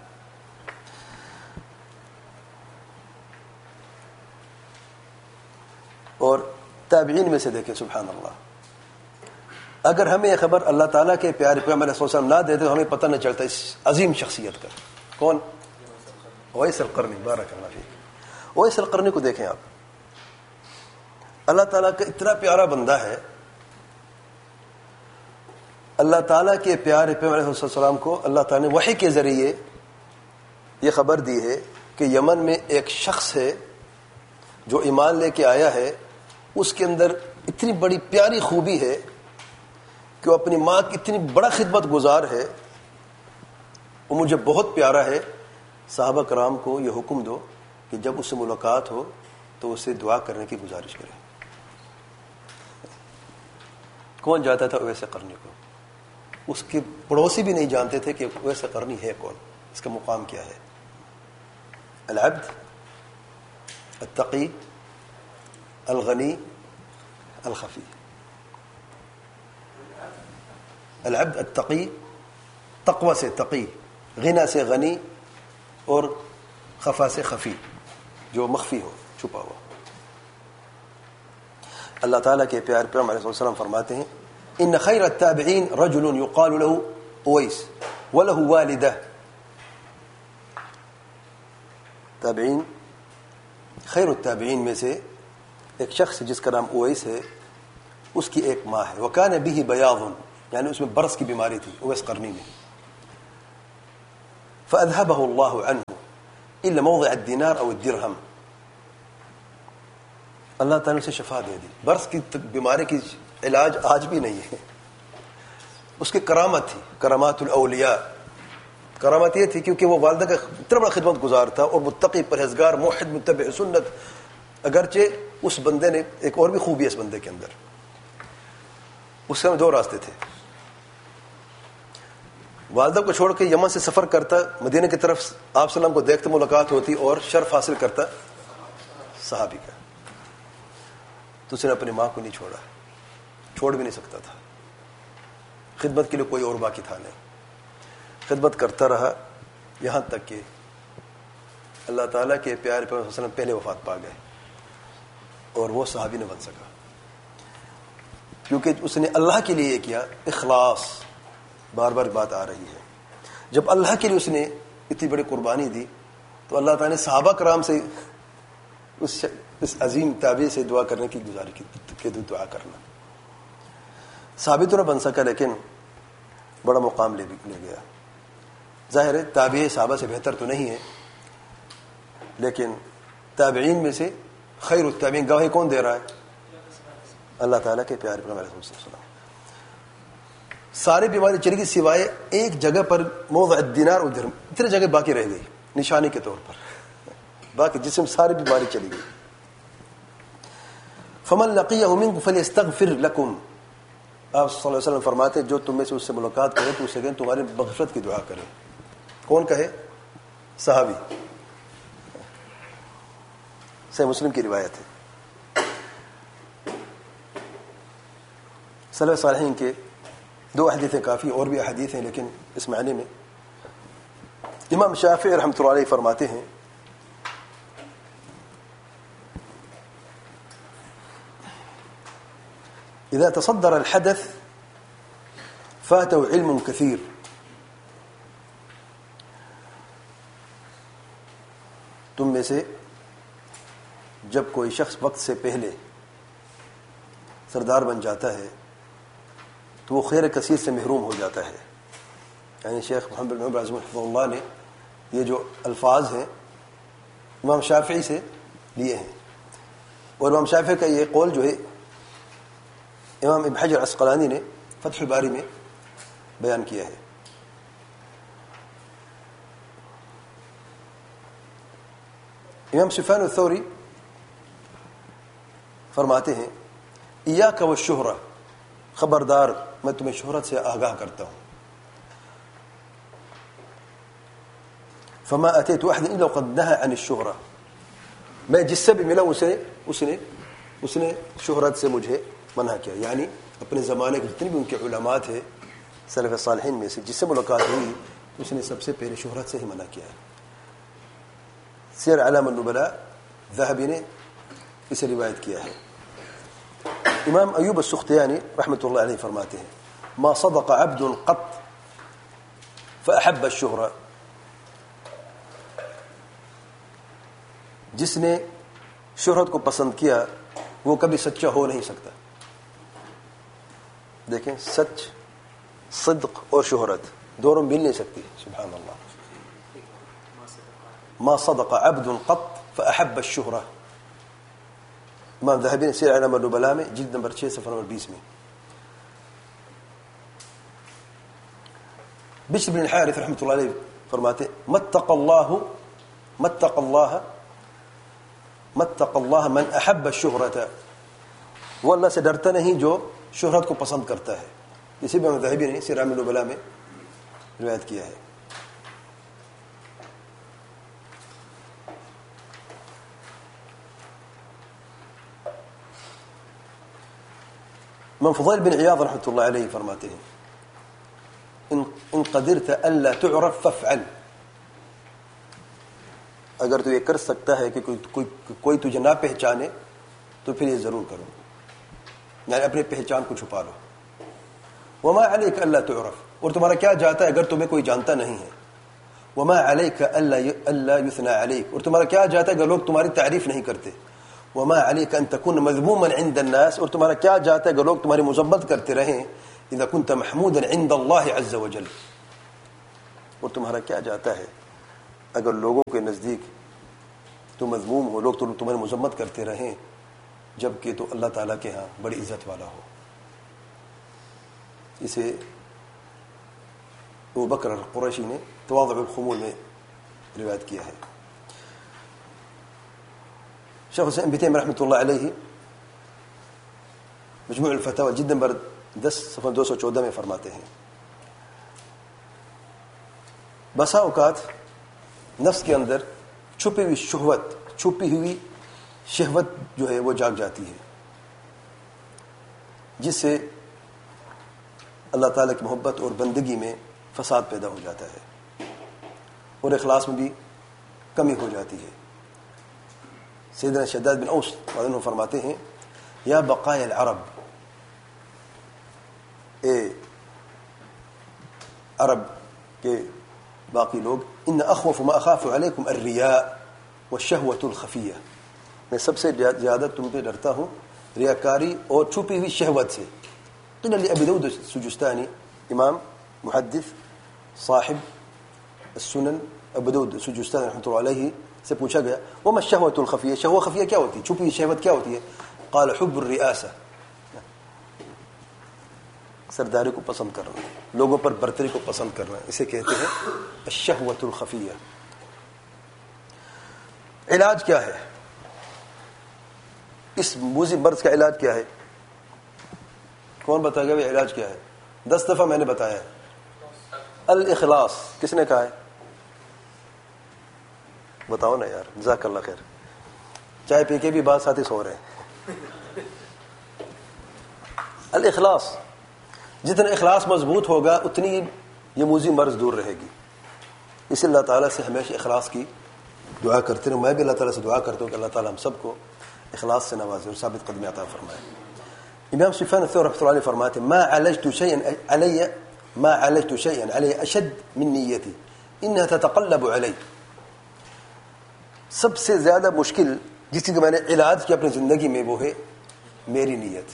اور تابعین میں سے دیکھیں سبحان اللہ, اگر ہمیں یہ خبر اللہ تعالیٰ کے پیارے پیغمبر علیہ السلام نہ دیتے تو ہمیں پتہ نہ چلتا اس عظیم شخصیت کا. کون؟ اویس القرنی. بارک اللہ فیک. اویس القرنی کو دیکھیں آپ, اللہ تعالیٰ کا اتنا پیارا بندہ ہے. اللہ تعالیٰ کے پیارے پیغمبر علیہ السلام کو اللہ تعالیٰ نے وحی کے ذریعے یہ خبر دی ہے کہ یمن میں ایک شخص ہے جو ایمان لے کے آیا ہے, اس کے اندر اتنی بڑی پیاری خوبی ہے کہ وہ اپنی ماں کی اتنی بڑا خدمت گزار ہے, وہ مجھے بہت پیارا ہے. صحابہ کرام کو یہ حکم دو کہ جب اس سے ملاقات ہو تو اسے دعا کرنے کی گزارش کریں. کون جاتا تھا اویس قرنی کو؟ اس کے پڑوسی بھی نہیں جانتے تھے کہ اویس قرنی ہے کون, اس کا مقام کیا ہے. العبد, التقی, الغنی, الخفی. العبد التقی, تقوی سے تقی, غنا سے غنی, اور خفا سے خفی, جو مخفی ہو, چھپا ہوا. اللہ تعالیٰ کے پیارے پیغمبر علیہ السلام فرماتے ہیں ان خیر التابعین رجل یقال له اویس وله والدہ. تابعین, خیر التابعین میں سے ایک شخص جس کا نام اویس ہے, اس کی ایک ماں ہے. وکان به بیاض, یعنی اس میں برس کی بیماری تھی اویس قرنی میں. فأذهبه الله عنه إلا موضع الدينار أو الدرهم. اللہ تعالیٰ نے اسے شفا دے دی. برس کی بیماری کی علاج آج بھی نہیں ہے. اس کی کرامت تھی, کرامات الاولیاء. کرامت یہ تھی کیونکہ وہ والدہ کا اتنا بڑا خدمت گزار تھا اور متقی پرہیزگار موحد متبع سنت. اگرچہ اس بندے نے ایک اور بھی خوبی ہے اس بندے کے اندر, اس کے دو راستے تھے. والدہ کو چھوڑ کے یمن سے سفر کرتا, مدینہ کی طرف آپ صلی اللہ علیہ وسلم کو دیکھتے ملاقات ہوتی اور شرف حاصل کرتا صحابی کا. تو اس نے اپنی ماں کو نہیں چھوڑا, چھوڑ بھی نہیں سکتا تھا. خدمت کے لیے کوئی اور باقی تھا نہیں. خدمت کرتا رہا یہاں تک کہ اللہ تعالیٰ کے پیارے پیغمبر صلی اللہ علیہ وسلم پہلے وفات پا گئے اور وہ صحابی نہ بن سکا, کیونکہ اس نے اللہ کے لیے کیا. اخلاص, بار بار بات آ رہی ہے. جب اللہ کے لیے اس نے اتنی بڑی قربانی دی تو اللہ تعالیٰ نے صحابہ کرام سے اس اس عظیم تابع سے دعا کرنے کی گزارش کی, دعا کرنا. صحابی تو نہ بن سکا لیکن بڑا مقام لے لے گیا. ظاہر ہے تابع صحابہ سے بہتر تو نہیں ہے, لیکن تابعین میں سے خیر التابعین گواہی کون دے رہا ہے؟ اللہ تعالیٰ کے پیارے پیغمبر علیہ السلام. ساری بیماری چلی گئی سوائے ایک جگہ پر موضع الدینار و درہم, اتنی جگہ باقی رہ گئی نشانی کے طور پر, باقی جسم ساری بیماری چلی گئی. فمن لقیہ منکم فلیستغفر لکم. آپ صلی اللہ علیہ وسلم فرماتے جو تم میں سے اس سے ملاقات کرے تو اسے کہیں تمہاری مغفرت کی دعا کرے. کون کہے؟ صحابی. صحیح مسلم کی روایت ہے. سلف صالحین کے دو حدیثیں کافی, اور بھی احادیث ہیں لیکن اس معنی میں امام شافعی رحمۃ اللہ علیہ فرماتے ہیں اذا تصدر الحدث فاته علم كثير. تم میں سے جب کوئی شخص وقت سے پہلے سردار بن جاتا ہے تو وہ خیر کثیر سے محروم ہو جاتا ہے. یعنی شیخ محمد بن عمر اعظم حفظہ اللہ نے یہ جو الفاظ ہیں امام شافعی سے لیے ہیں, اور امام شافعی کا یہ قول جو ہے امام ابن حجر عسقلانی نے فتح الباری میں بیان کیا ہے. امام سفیان الثوری فرماتے ہیں ایاک والشہرہ, خبردار میں تمہیں شہرت سے آگاہ کرتا ہوں. فما اتیت احد الا قد نهى عن الشہرہ, میں جس سے بھی ملا اسے اس نے اس نے شہرت سے مجھے منع کیا. یعنی اپنے زمانے کے جتنے بھی ان کے علماء تھے سلف صالحین میں سے جس سے ملاقات ہوئی اس نے سب سے پہلے شہرت سے ہی منع کیا ہے. سیر اعلام النبلاء ذہبی نے اسے روایت کیا ہے. امام ایوب السختیانی رحمۃ اللہ علیہ فرماتے ہیں ما صدق عبد قط فاحب الشہرہ, جس نے شہرت کو پسند کیا وہ کبھی سچا ہو نہیں سکتا. دیکھیں سچ, صدق اور شہرت دونوں مل نہیں سکتی. سبحان اللہ. ما صدق عبد قط فاحب الشہرہ, امام ذہبی نے سیر اعلام النبلاء میں جلد نمبر چھ صفحہ نمبر بیس میں. بشر بن الحارث رحمۃ اللہ علیہ فرماتے متق اللہ متق اللہ متق اللہ من احب الشہرۃ, وہ اللہ سے ڈرتا نہیں جو شہرت کو پسند کرتا ہے. اسی بھی امام ذہبی نے سیر اعلام النبلاء میں روایت کیا ہے. من فضیل بن عیاض رحمۃ اللہ علیہ فرماتے ہیں ان قدرت الا تعرف فافعل, اگر تو یہ کر سکتا ہے کہ کوئی کوئی, کوئی تجھے نہ پہچانے تو پھر یہ ضرور کرو, یعنی اپنی پہچان کو چھپا لو. وما علیک الا تعرف, اور تمہارا کیا جاتا ہے اگر تمہیں کوئی جانتا نہیں ہے. وما علیک الا الا یثنى علیک, اور تمہارا کیا جاتا ہے اگر لوگ تمہاری تعریف نہیں کرتے. وما علیک ان تکون مذموما عند الناس, اور تمہارا کیا جاتا ہے اگر لوگ تمہاری مذمت کرتے رہیں. اذا كنت محمودا عند الله عز وجل, اور تمہارا کیا جاتا ہے اگر لوگوں کے نزدیک تو مذموم ہو، لوگ تو تمہاری مذمت کرتے رہیں جبکہ تو اللہ تعالیٰ کے ہاں بڑی عزت والا ہو. اسے ابو بکر القرشی نے تواضع الخمول میں روایت کیا ہے. شیخ حسین بن تیمیہ رحمۃ اللہ علیہ مجموع الفتاوی جلد نمبر دس صفحہ دو سو چودہ میں فرماتے ہیں بسا اوقات نفس کے اندر چھپی ہوئی شہوت چھپی ہوئی شہوت جو ہے وہ جاگ جاتی ہے، جس سے اللہ تعالیٰ کی محبت اور بندگی میں فساد پیدا ہو جاتا ہے اور اخلاص میں بھی کمی ہو جاتی ہے. سیدنا شداد بن اوس عنہ فرماتے ہیں یا بقایا العرب، اے عرب کے باقی لوگ، ان اخوف ما اخاف علیکم الریاء والشہوۃ الخفیہ، میں سب سے زیادہ تم پہ ڈرتا ہوں ریاکاری اور چھپی ہوئی شہوت سے. قیل لأبی داؤد السجستانی، امام محدث صاحب السنن ابو داؤد السجستانی رحمۃ اللہ علیہ سے پوچھا گیا وما الشہوۃ الخفیہ، شہوہ خفیہ کیا ہوتی ہے، چھپی ہوئی شہوت کیا ہوتی ہے؟ قال حب الرئاسہ، سرداری کو پسند کرنا، لوگوں پر برتری کو پسند کرنا، اسے کہتے ہیں الشہوۃ الخفیہ. علاج کیا ہے اس موذی مرض کا؟ علاج کیا ہے؟ کون بتائے گا علاج کیا ہے؟ دس دفعہ میں نے بتایا ہے. الاخلاص. کس نے کہا ہے؟ بتاؤ نا یار، جزاک اللہ خیر. چائے پی کے بھی بعض ساتھی سو رہے ہیں. الاخلاص، جتنا اخلاص مضبوط ہوگا اتنی یہ موذی مرض دور رہے گی. اس اللہ تعالیٰ سے ہمیشہ اخلاص کی دعا کرتے رہو. میں بھی اللہ تعالیٰ سے دعا کرتا ہوں کہ اللہ تعالیٰ ہم سب کو اخلاص سے نوازے اور ثابت قدمی عطا فرمائے. امام سفیان الثوری رحمۃ اللہ علیہ فرماتے ہیں ما عالجت شيئا علی ما عالجت شيئا علی اشد من نیتی انها تتقلب علی. سب سے زیادہ مشکل جس کی میں نے علاج کیا اپنی زندگی میں وہ ہے میری نیت.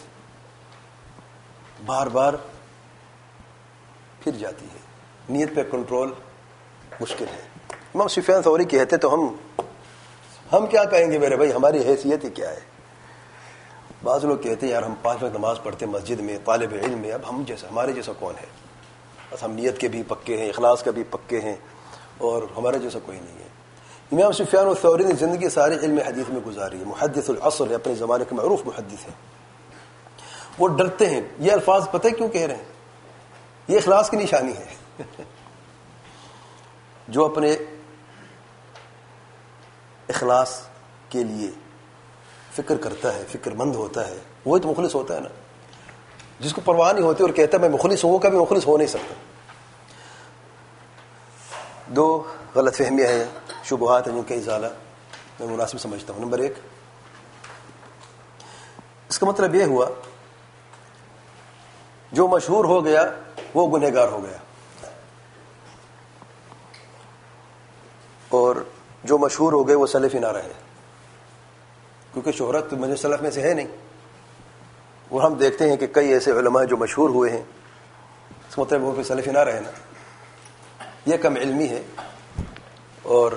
بار بار پھر جاتی ہے. نیت پہ کنٹرول مشکل ہے. امام سفیان ثوری کہتے تو ہم ہم کیا کہیں گے میرے بھائی، ہماری حیثیت ہی کیا ہے. بعض لوگ کہتے ہیں یار ہم پانچ وقت نماز پڑھتے ہیں مسجد میں، طالب علم میں، اب ہم جیسا ہمارے جیسا کون ہے؟ بس ہم نیت کے بھی پکے ہیں، اخلاص کا بھی پکے ہیں، اور ہمارے جیسا کوئی نہیں ہے. امام سفیان الثوری نے زندگی ساری علم حدیث میں گزاری ہے. محدث العصر ہے، اپنے زمانے کے معروف محدث ہیں. وہ ڈرتے ہیں. یہ الفاظ پتہ ہے کیوں کہہ رہے ہیں؟ یہ اخلاص کی نشانی ہے. جو اپنے اخلاص کے لیے فکر کرتا ہے، فکر مند ہوتا ہے، وہی تو مخلص ہوتا ہے نا. جس کو پرواہ نہیں ہوتی اور کہتا ہے میں مخلص ہوں، وہ کبھی مخلص ہو نہیں سکتا. دو غلط فہمیاں ہیں، شبہات ہیں جن کا ازالہ میں مناسب سمجھتا ہوں. نمبر ایک، اس کا مطلب یہ ہوا جو مشہور ہو گیا وہ گنہگار ہو گیا، اور جو مشہور ہو گئے وہ سلفی نہ رہے، کیونکہ شہرت مجھے سلف میں سے ہے نہیں. اور ہم دیکھتے ہیں کہ کئی ایسے علماء جو مشہور ہوئے ہیں، اس مطلب وہ پھر سلفی نہ رہے نا. یہ کم علمی ہے اور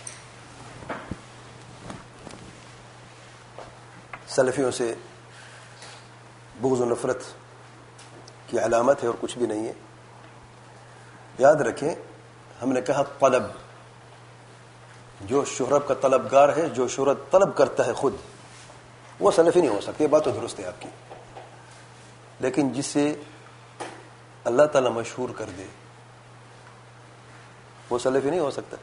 سلفیوں سے بغض و نفرت کی علامت ہے اور کچھ بھی نہیں ہے. یاد رکھیں ہم نے کہا طلب، جو شہرت کا طلبگار ہے، جو شہرت طلب کرتا ہے خود، وہ سلفی نہیں ہو سکتی. یہ بات تو درست ہے آپ کی. لیکن جس سے اللہ تعالیٰ مشہور کر دے وہ سلفی نہیں ہو سکتا.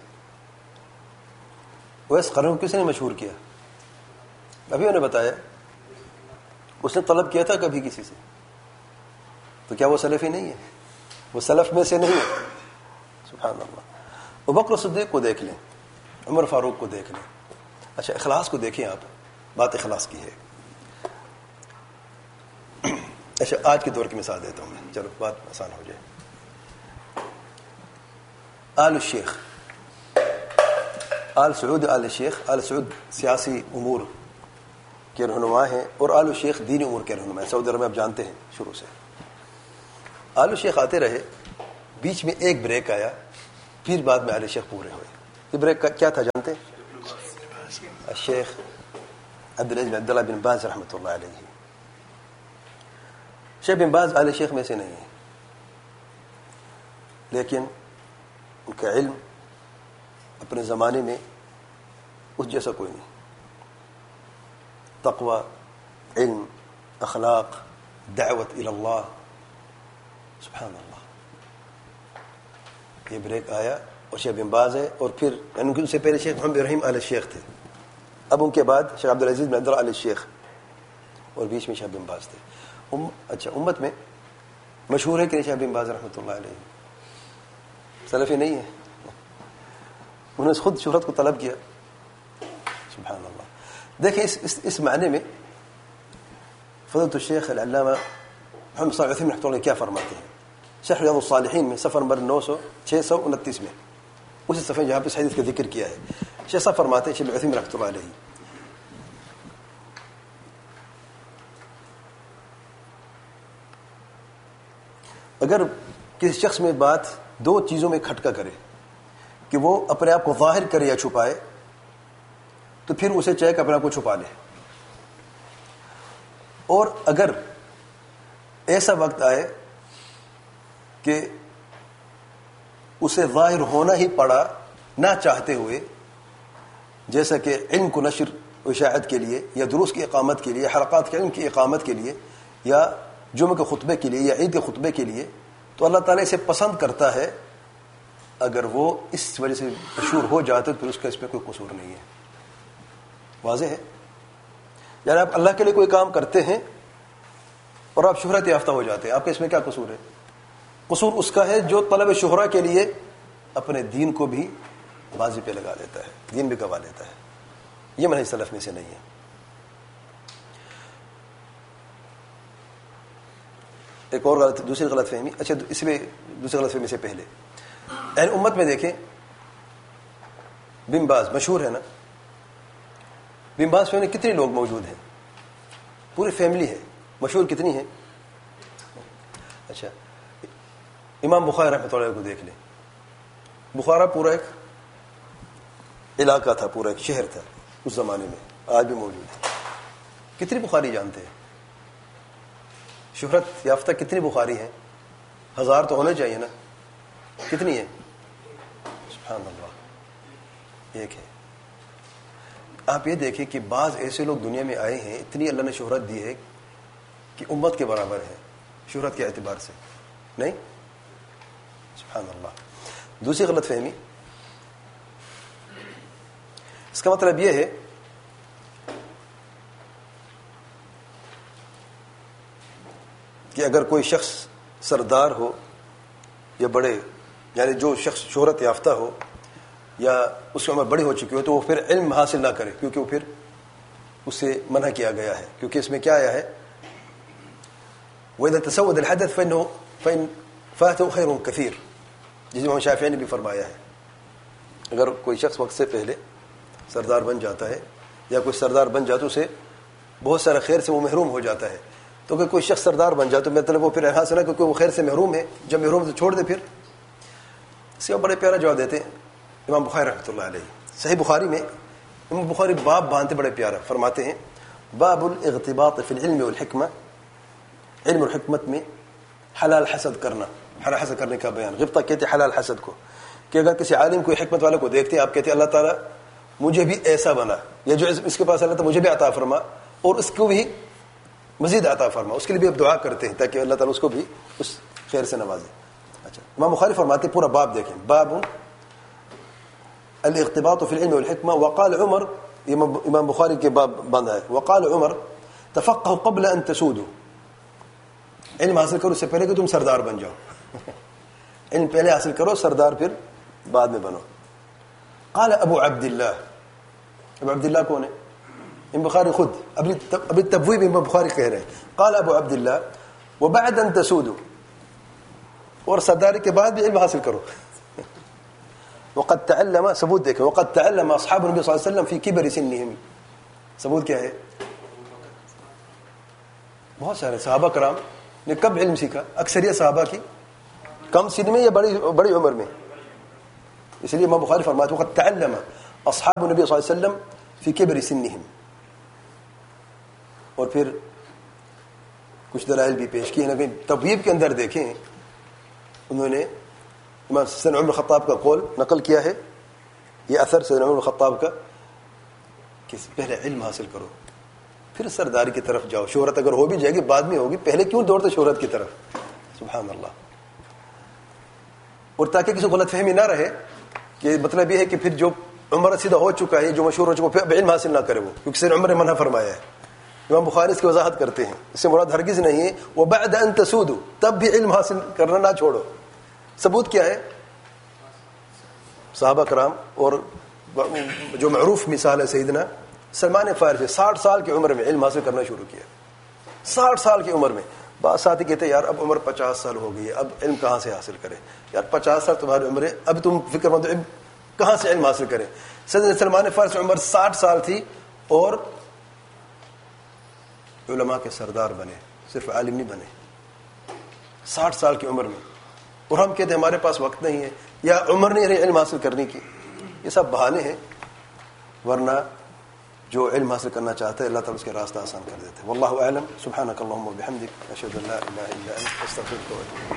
ویس قرن کو کس نے مشہور کیا؟ ابھی انہوں نے بتایا اس نے طلب کیا تھا کبھی کسی سے، تو کیا وہ سلفی نہیں ہے؟ وہ سلف میں سے نہیں ہے. سبحان اللہ. ابوبکر صدیق کو دیکھ لیں، عمر فاروق کو دیکھ لیں. اچھا اخلاص کو دیکھیں آپ. بات اخلاص کی ہے. اچھا آج کے دور کی مثال دیتا ہوں میں، چلو بات آسان ہو جائے. آل الشیخ، آل سعود، آل شیخ. آل سعود سیاسی امور کے رہنما ہیں اور آل الشیخ دینی امور کے رہنما ہیں. سعودی عرب میں آپ جانتے ہیں شروع سے. آل الشیخ آتے رہے، بیچ میں ایک بریک آیا پھر بعد میں اہل شیخ پورے ہوئے. یہ بریک کیا تھا جانتے ہیں؟ الشیخ عبدالعزیز بن عبداللہ بن باز رحمۃ اللہ علیہ. شیخ بن باز اہل شیخ میں سے نہیں ہے، لیکن ان کا علم اپنے زمانے میں اس جیسا کوئی نہیں. تقوی، علم، اخلاق، دعوت الی اللہ، سبحان اللہ. یہ بریک آیا اور شیخ بن باز ہے، اور پھر ان سے پہلے شیخ محمد رحیم آل شیخ تھے، اب ان کے بعد شیخ عبدالعزیز بن عبداللہ آل شیخ، اور بیچ میں شیخ بن باز تھے. ام اچھا امت میں مشہور ہے کہ شیخ بن باز رحمۃ اللہ علیہ سلفی نہیں ہے، انہوں نے خود شہرت کو طلب کیا. سبحان اللہ. دیکھیں اس اس, اس معنی میں فضیلۃ الشیخ العلامہ محمد صالح العثیمین رحمۃ اللہ کیا فرماتے ہیں؟ شرح ریاض الصالحین میں صفحہ نمبر نو سو چھ سو انتیس میں، اسی صفحے جہاں پہ اس حدیث کا ذکر کیا ہے، شیخ صاحب فرماتے ہیں، شیخ العثیمین رحمۃ اللہ علیہ، اگر کسی شخص میں بات دو چیزوں میں کھٹکا کرے کہ وہ اپنے آپ کو ظاہر کرے یا چھپائے، تو پھر اسے چاہے کہ اپنے آپ کو چھپا لے. اور اگر ایسا وقت آئے کہ اسے ظاہر ہونا ہی پڑا نہ چاہتے ہوئے، جیسا کہ علم کو نشر و اشاعت کے لیے، یا دروس کی اقامت کے لیے، حلقات کے علم کی اقامت کے لیے، یا جمعہ کے خطبے کے لیے، یا عید کے خطبے کے لیے، تو اللہ تعالیٰ اسے پسند کرتا ہے. اگر وہ اس وجہ سے مشہور ہو جاتے تو پھر اس کا اس پہ کوئی قصور نہیں ہے. واضح ہے؟ یعنی آپ اللہ کے لیے کوئی کام کرتے ہیں اور آپ شہرت یافتہ ہو جاتے ہیں، آپ کا اس میں کیا قصور ہے؟ قصور اس کا ہے جو طلب شہرہ کے لیے اپنے دین کو بھی بازی پہ لگا لیتا ہے، دین بھی گوا لیتا ہے. یہ منہج سلف میں سے نہیں ہے. ایک اور غلط دوسری غلط فہمی، اچھا اس میں دوسری غلط فہمی سے پہلے اہل امت میں دیکھیں، بن باز مشہور ہے نا، بن باز فیملی کتنے لوگ موجود ہیں؟ پوری فیملی ہے، مشہور کتنی ہے؟ اچھا امام بخاری رحمۃ اللہ علیہ کو دیکھ لیں. بخارا پورا ایک علاقہ تھا، پورا ایک شہر تھا اس زمانے میں، آج بھی موجود ہے. کتنی بخاری جانتے ہیں؟ شہرت یافتہ کتنی بخاری ہیں؟ ہزار تو ہونے چاہیے نا. کتنی ہے؟ سبحان اللہ، ایک ہے. آپ یہ دیکھیں کہ بعض ایسے لوگ دنیا میں آئے ہیں، اتنی اللہ نے شہرت دی ہے کہ امت کے برابر ہے شہرت کے اعتبار سے. نہیں؟ سبحان اللہ. دوسری غلط فہمی، اس کا مطلب یہ ہے کہ اگر کوئی شخص سردار ہو یا بڑے، یعنی جو شخص شہرت یافتہ ہو یا اس کی عمر بڑی ہو چکی ہو، تو وہ پھر علم حاصل نہ کرے، کیونکہ وہ پھر اس سے منع کیا گیا ہے. کیونکہ اس میں کیا آیا ہے؟ وَإِذَا تَسَوَّدَ الْحَدَث فَإِنَّهُ فَإِنْ فَاتَهُ خَيْرٌ كَثِيرٌ، جس امام شافعی نے بھی فرمایا ہے. اگر کوئی شخص وقت سے پہلے سردار بن جاتا ہے یا کوئی سردار بن جاتا ہے، اسے بہت سارا خیر سے وہ محروم ہو جاتا ہے. تو کہ کوئی شخص سردار بن جائے تو مطلب وہ پھر حاصل ہے کیونکہ وہ خیر سے محروم ہے، جب محروم سے چھوڑ دے پھر. اس کا بڑے پیارا جواب دیتے ہیں امام بخاری رحمۃ اللہ علیہ. صحیح بخاری میں امام بخاری باب باندھتے بڑے پیارا، فرماتے ہیں باب الاغتباط فی العلم والحکمہ، علم اور حکمت میں حلال حسد کرنا، حلال حسد کرنے کا بیان. غبطہ کہتے ہیں حلال حسد کو، کہ اگر کسی عالم کو حکمت والے کو دیکھتے ہیں، آپ کہتے ہیں اللہ تعالیٰ مجھے بھی ایسا بنا، یا جو اس کے پاس اللہ تعالیٰ مجھے بھی عطا فرما اور اس کو بھی مزید عطا فرما، اس کے لیے بھی آپ دعا کرتے ہیں تاکہ اللہ تعالیٰ اس کو بھی اس خیر سے نوازے. اچھا امام بخاری فرماتے پورا باب دیکھیں، باب الاغتباط فی العلم والحکمہ. وقال عمر، امام بخاری کے باب باندھا ہے، وقال عمر تفقہوا قبل ان تسودوا، علم حاصل کرو اس سے پہلے کہ تم سردار بن جاؤ. علم پہلے حاصل کرو، سردار پھر بعد میں بنو. قال ابو عبداللہ، ابو عبداللہ کون ہے؟ امام بخاری خود، ابھی ابھی تبویب امام بخاری کہہ رہے ہیں. قال ابو عبداللہ وبعد ان تسودوا، اور سرداری کے بعد بھی علم حاصل کرو. وقد تعلم، ثبوت دیکھیں، وقد تعلم اصحاب النبی صلی اللہ علیہ وسلم فی کبر سنہم. ثبوت کیا ہے؟ بہت سارے صحابہ کرام نے کب علم سیکھا؟ اکثریت صحابہ کی کم سن میں یا بڑی بڑی عمر میں؟ اس لیے امام بخاری فرماتے ہیں وقد تعلم اصحاب النبی صلی اللہ علیہ وسلم فی کبر سنہم. اور پھر کچھ دلائل بھی پیش کیے. لیکن تبویب کے اندر دیکھیں انہوں نے امام سیدنا عمر خطاب کا قول نقل کیا ہے, یہ اثر سیدنا عمر خطاب کا کہ پہلے علم حاصل کرو پھر سرداری کی طرف جاؤ. شہرت اگر ہو بھی جائے گی بعد میں ہوگی, پہلے کیوں دوڑتے شہرت کی طرف. سبحان اللہ. اور تاکہ کسی کو غلط فہمی نہ رہے کہ مطلب یہ ہے کہ پھر جو عمر رسیدہ ہو چکا ہے, جو مشہور ہو چکا ہے, پھر علم حاصل نہ کرے وہ, کیونکہ سیدنا عمر نے منع فرمایا ہے. امام بخاری اس کی وضاحت کرتے ہیں, اس سے مراد ہرگز نہیں ہے وبعد ان تسودوا, تب بھی علم حاصل کرنا نہ چھوڑو. ثبوت کیا ہے؟ صحابہ کرام اور جو معروف مثال ہے سیدنا سلمان فارسی, ساٹھ سال کی عمر میں علم حاصل کرنا شروع کیا. ساٹھ سال کی عمر میں. بعض ساتھی کہتے ہیں یار اب عمر پچاس سال ہو گئی ہے, اب علم کہاں سے حاصل کرے. یار پچاس سال تمہاری عمر ہے, اب تم فکر مند علم کہاں سے علم حاصل کرے. سیدنا سلمان فارسی عمر ساٹھ سال تھی اور علماء کے سردار بنے, صرف عالم نہیں بنے. ساٹھ سال کی عمر میں. اور ہم کہتے ہیں ہمارے پاس وقت نہیں ہے یا عمر نہیں رہی علم حاصل کرنے کی. یہ سب بہانے ہیں, ورنہ جو علم حاصل کرنا چاہتا ہے اللہ تعالیٰ اس کے راستہ آسان کر دیتے ہیں. واللہ اعلم. سبحانک اللہم وبحمدک, اشہد ان لا الہ الا انت, استغفرک واتوب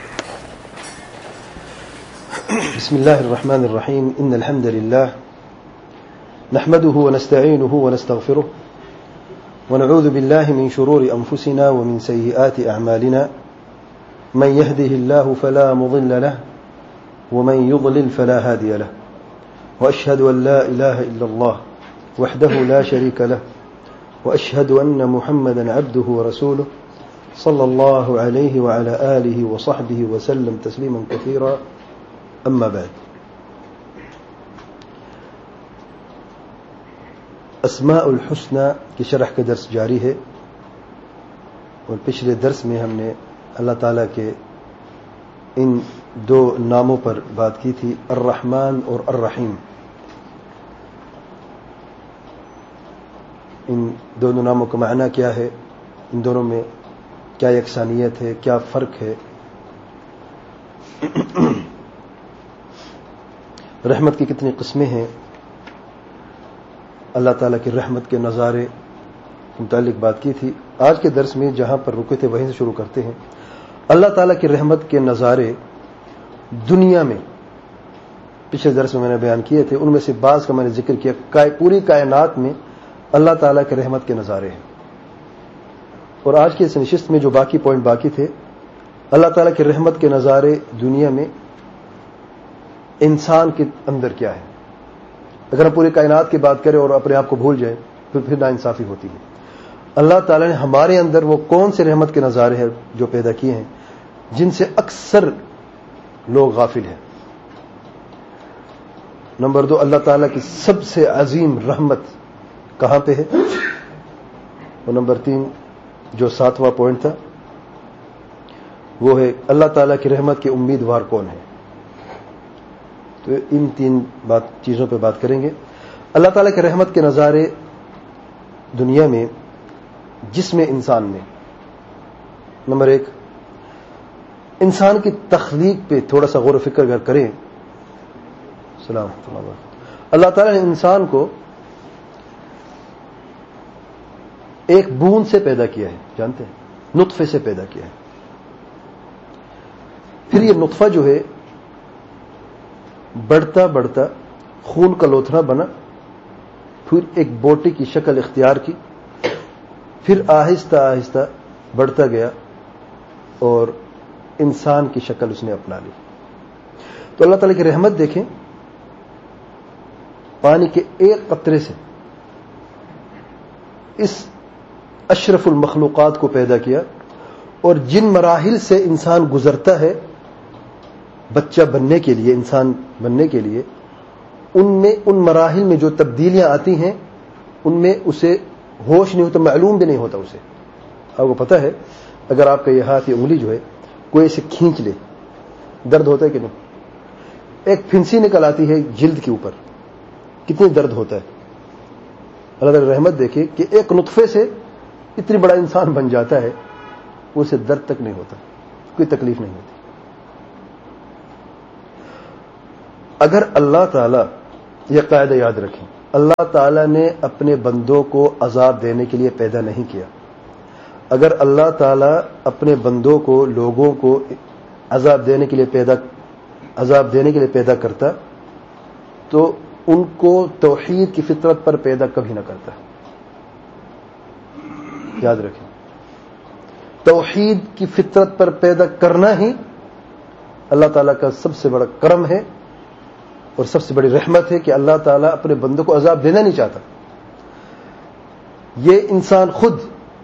الیک. بسم الله الرحمن الرحيم. إن الحمد لله نحمده ونستعينه ونستغفره ونعوذ بالله من شرور أنفسنا ومن سيئات أعمالنا, من يهده الله فلا مضل له ومن يضلل فلا هادي له, وأشهد أن لا إله إلا الله وحده لا شريك له, وأشهد أن محمدا عبده ورسوله صلى الله عليه وعلى آله وصحبه وسلم تسليما كثيرا. أما بعد, اسماء الحسنى کی شرح کا درس جاری ہے, اور پچھلے درس میں ہم نے اللہ تعالیٰ کے ان دو ناموں پر بات کی تھی, الرحمن اور الرحیم. ان دونوں ناموں کا معنی کیا ہے, ان دونوں میں کیا یکسانیت ہے, کیا فرق ہے. رحمت کی کتنی قسمیں ہیں, اللہ تعالیٰ کی رحمت کے نظارے کے متعلق بات کی تھی. آج کے درس میں جہاں پر رکے تھے وہیں سے شروع کرتے ہیں. اللہ تعالیٰ کی رحمت کے نظارے دنیا میں پچھلے درس میں میں نے بیان کیے تھے, ان میں سے بعض کا میں نے ذکر کیا. پوری کائنات میں اللہ تعالیٰ کی رحمت کے نظارے ہیں. اور آج کی اس نشست میں جو باقی پوائنٹ باقی تھے, اللہ تعالیٰ کی رحمت کے نظارے دنیا میں انسان کے اندر کیا ہے. اگر ہم پوری کائنات کی بات کریں اور اپنے آپ کو بھول جائیں تو پھر ناانصافی ہوتی ہے. اللہ تعالیٰ نے ہمارے اندر وہ کون سے رحمت کے نظارے ہیں جو پیدا کیے ہیں جن سے اکثر لوگ غافل ہیں. نمبر دو, اللہ تعالیٰ کی سب سے عظیم رحمت کہاں پہ ہے. اور نمبر تین, جو ساتواں پوائنٹ تھا, وہ ہے اللہ تعالیٰ کی رحمت کے امیدوار کون ہیں. تو ان تین بات چیزوں پہ بات کریں گے. اللہ تعالیٰ کے رحمت کے نظارے دنیا میں جس میں انسان نے, نمبر ایک, انسان کی تخلیق پہ تھوڑا سا غور و فکر اگر کریں. السلام علیکم. اللہ تعالیٰ نے انسان کو ایک بوند سے پیدا کیا ہے, جانتے ہیں, نطفے سے پیدا کیا ہے. پھر یہ نطفہ جو ہے بڑھتا بڑھتا خون کا لوتھڑا بنا, پھر ایک بوٹی کی شکل اختیار کی, پھر آہستہ آہستہ بڑھتا گیا اور انسان کی شکل اس نے اپنا لی. تو اللہ تعالیٰ کی رحمت دیکھیں, پانی کے ایک قطرے سے اس اشرف المخلوقات کو پیدا کیا, اور جن مراحل سے انسان گزرتا ہے بچہ بننے کے لیے, انسان بننے کے لیے, ان میں ان مراحل میں جو تبدیلیاں آتی ہیں ان میں اسے ہوش نہیں ہوتا, معلوم بھی نہیں ہوتا اسے. آپ کو پتا ہے اگر آپ کا یہ ہاتھ یا انگلی جو ہے کوئی اسے کھینچ لے درد ہوتا ہے کہ نہیں. ایک پھنسی نکل آتی ہے جلد کے اوپر, کتنی درد ہوتا ہے. اللہ تعالی رحمت دیکھیے کہ ایک نطفے سے اتنی بڑا انسان بن جاتا ہے, اسے درد تک نہیں ہوتا, کوئی تکلیف نہیں ہوتی. اگر اللہ تعالیٰ، یہ قاعدہ یاد رکھیں، اللہ تعالیٰ نے اپنے بندوں کو عذاب دینے کے لیے پیدا نہیں کیا. اگر اللہ تعالیٰ اپنے بندوں کو، لوگوں کو عذاب دینے کے لیے پیدا عذاب دینے کے لیے پیدا کرتا تو ان کو توحید کی فطرت پر پیدا کبھی نہ کرتا. یاد رکھیں، توحید کی فطرت پر پیدا کرنا ہی اللہ تعالیٰ کا سب سے بڑا کرم ہے اور سب سے بڑی رحمت ہے کہ اللہ تعالیٰ اپنے بندوں کو عذاب دینا نہیں چاہتا. یہ انسان خود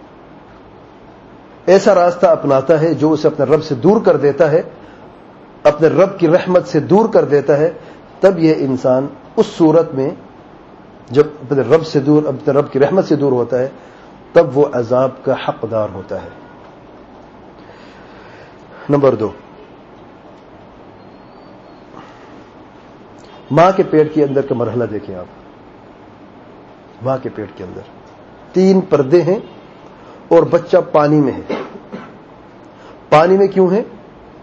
ایسا راستہ اپناتا ہے جو اسے اپنے رب سے دور کر دیتا ہے، اپنے رب کی رحمت سے دور کر دیتا ہے. تب یہ انسان اس صورت میں جب اپنے رب سے دور اپنے رب کی رحمت سے دور ہوتا ہے تب وہ عذاب کا حقدار ہوتا ہے. نمبر دو، ماں کے پیٹ کے اندر کا مرحلہ دیکھیں آپ. ماں کے پیٹ کے اندر تین پردے ہیں اور بچہ پانی میں ہے. پانی میں کیوں ہے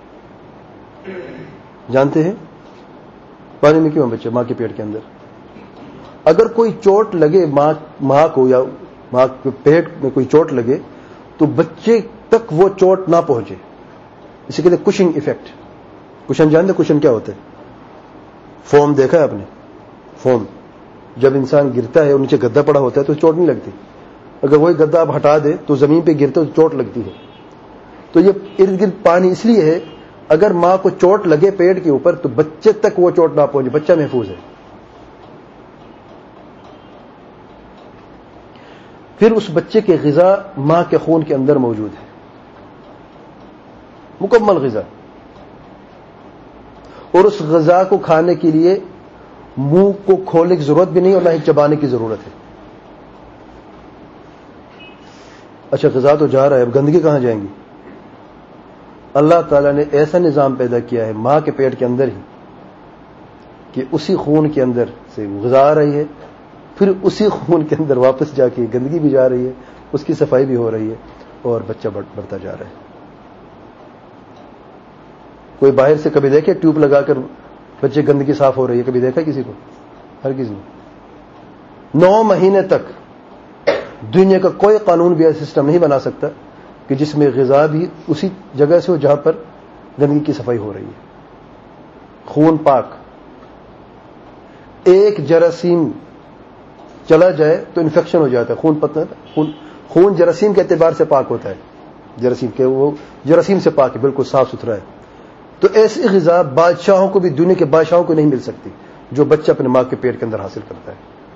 جانتے ہیں؟ پانی میں کیوں ہے بچہ ماں کے پیٹ کے اندر؟ اگر کوئی چوٹ لگے ماں ماں کو یا ماں کے پیٹ میں کوئی چوٹ لگے تو بچے تک وہ چوٹ نہ پہنچے. اسے کہتے ہیں کشنگ ایفیکٹ. کشن جانتے کشن کیا ہوتا ہے؟ فوم دیکھا ہے آپ نے؟ فوم جب انسان گرتا ہے اور نیچے گدا پڑا ہوتا ہے تو چوٹ نہیں لگتی. اگر وہی گدا آپ ہٹا دے تو زمین پہ گرتے تو چوٹ لگتی ہے. تو یہ ارد گرد پانی اس لیے ہے اگر ماں کو چوٹ لگے پیٹ کے اوپر تو بچے تک وہ چوٹ نہ پہنچے، بچہ محفوظ ہے. پھر اس بچے کی غذا ماں کے خون کے اندر موجود ہے، مکمل غذا، اور اس غذا کو کھانے کے لیے منہ کو کھولنے کی ضرورت بھی نہیں اور نہ ہی چبانے کی ضرورت ہے. اچھا غذا تو جا رہا ہے، اب گندگی کہاں جائیں گی؟ اللہ تعالیٰ نے ایسا نظام پیدا کیا ہے ماں کے پیٹ کے اندر ہی کہ اسی خون کے اندر سے غذا آ رہی ہے، پھر اسی خون کے اندر واپس جا کے گندگی بھی جا رہی ہے، اس کی صفائی بھی ہو رہی ہے اور بچہ بڑھتا جا رہا ہے. کوئی باہر سے کبھی دیکھے ٹیوب لگا کر بچے گندگی صاف ہو رہی ہے؟ کبھی دیکھا کسی کو؟ ہر کسی نے. نو مہینے تک دنیا کا کوئی قانون بھی ایسا سسٹم نہیں بنا سکتا کہ جس میں غذا بھی اسی جگہ سے ہو جہاں پر گندگی کی صفائی ہو رہی ہے. خون پاک، ایک جراثیم چلا جائے تو انفیکشن ہو جاتا ہے. خون پتہ خون خون جراثیم کے اعتبار سے پاک ہوتا ہے، جراثیم کے وہ جراثیم سے پاک ہے، بالکل صاف ستھرا ہے. تو ایسی غذا بادشاہوں کو بھی، دنیا کے بادشاہوں کو نہیں مل سکتی جو بچہ اپنے ماں کے پیٹ کے اندر حاصل کرتا ہے.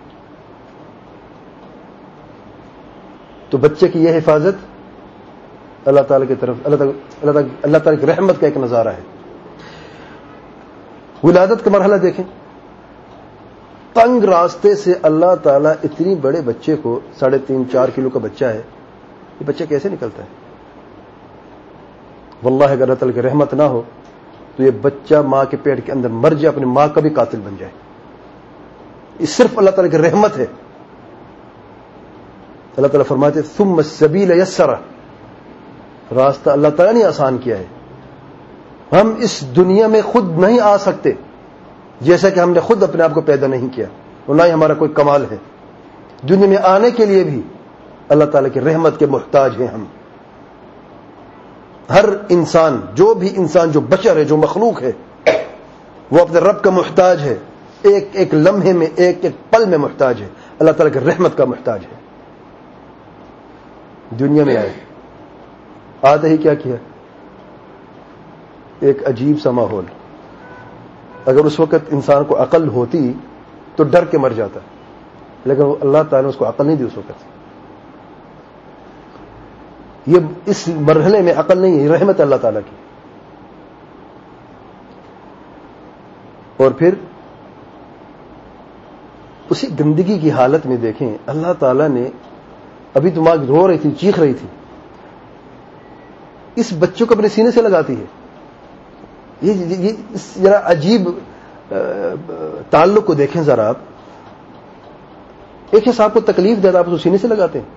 تو بچے کی یہ حفاظت اللہ تعالیٰ کی طرف اللہ تعالیٰ اللہ تعالیٰ اللہ تعالیٰ کی رحمت کا ایک نظارہ ہے. ولادت کا مرحلہ دیکھیں. تنگ راستے سے اللہ تعالیٰ اتنی بڑے بچے کو، ساڑھے تین چار کلو کا بچہ ہے، یہ بچہ کیسے نکلتا ہے؟ واللہ اگر اللہ تعالیٰ کی رحمت نہ ہو تو یہ بچہ ماں کے پیٹ کے اندر مر جائے، اپنی ماں کا بھی قاتل بن جائے. یہ صرف اللہ تعالیٰ کی رحمت ہے. اللہ تعالیٰ فرماتے ثم السبیل یسرہ، راستہ اللہ تعالیٰ نے آسان کیا ہے. ہم اس دنیا میں خود نہیں آ سکتے، جیسا کہ ہم نے خود اپنے آپ کو پیدا نہیں کیا اور نہ ہی ہمارا کوئی کمال ہے. دنیا میں آنے کے لیے بھی اللہ تعالیٰ کی رحمت کے محتاج ہیں ہم. ہر انسان، جو بھی انسان، جو بشر ہے، جو مخلوق ہے، وہ اپنے رب کا محتاج ہے. ایک ایک لمحے میں، ایک ایک پل میں محتاج ہے، اللہ تعالیٰ کی رحمت کا محتاج ہے. دنیا میں آئے، آتے ہی کیا کیا؟ ایک عجیب سا ماحول. اگر اس وقت انسان کو عقل ہوتی تو ڈر کے مر جاتا، لیکن اللہ تعالیٰ نے اس کو عقل نہیں دی اس وقت. یہ اس مرحلے میں عقل نہیں ہے، یہ رحمت اللہ تعالیٰ کی. اور پھر اسی گندگی کی حالت میں دیکھیں اللہ تعالیٰ نے، ابھی تو ماں رو رہی تھی، چیخ رہی تھی، اس بچوں کو اپنے سینے سے لگاتی ہے. یہ اس ذرا عجیب تعلق کو دیکھیں ذرا آپ. ایک حساب کو تکلیف دیتا، آپ اس کو سینے سے لگاتے ہیں.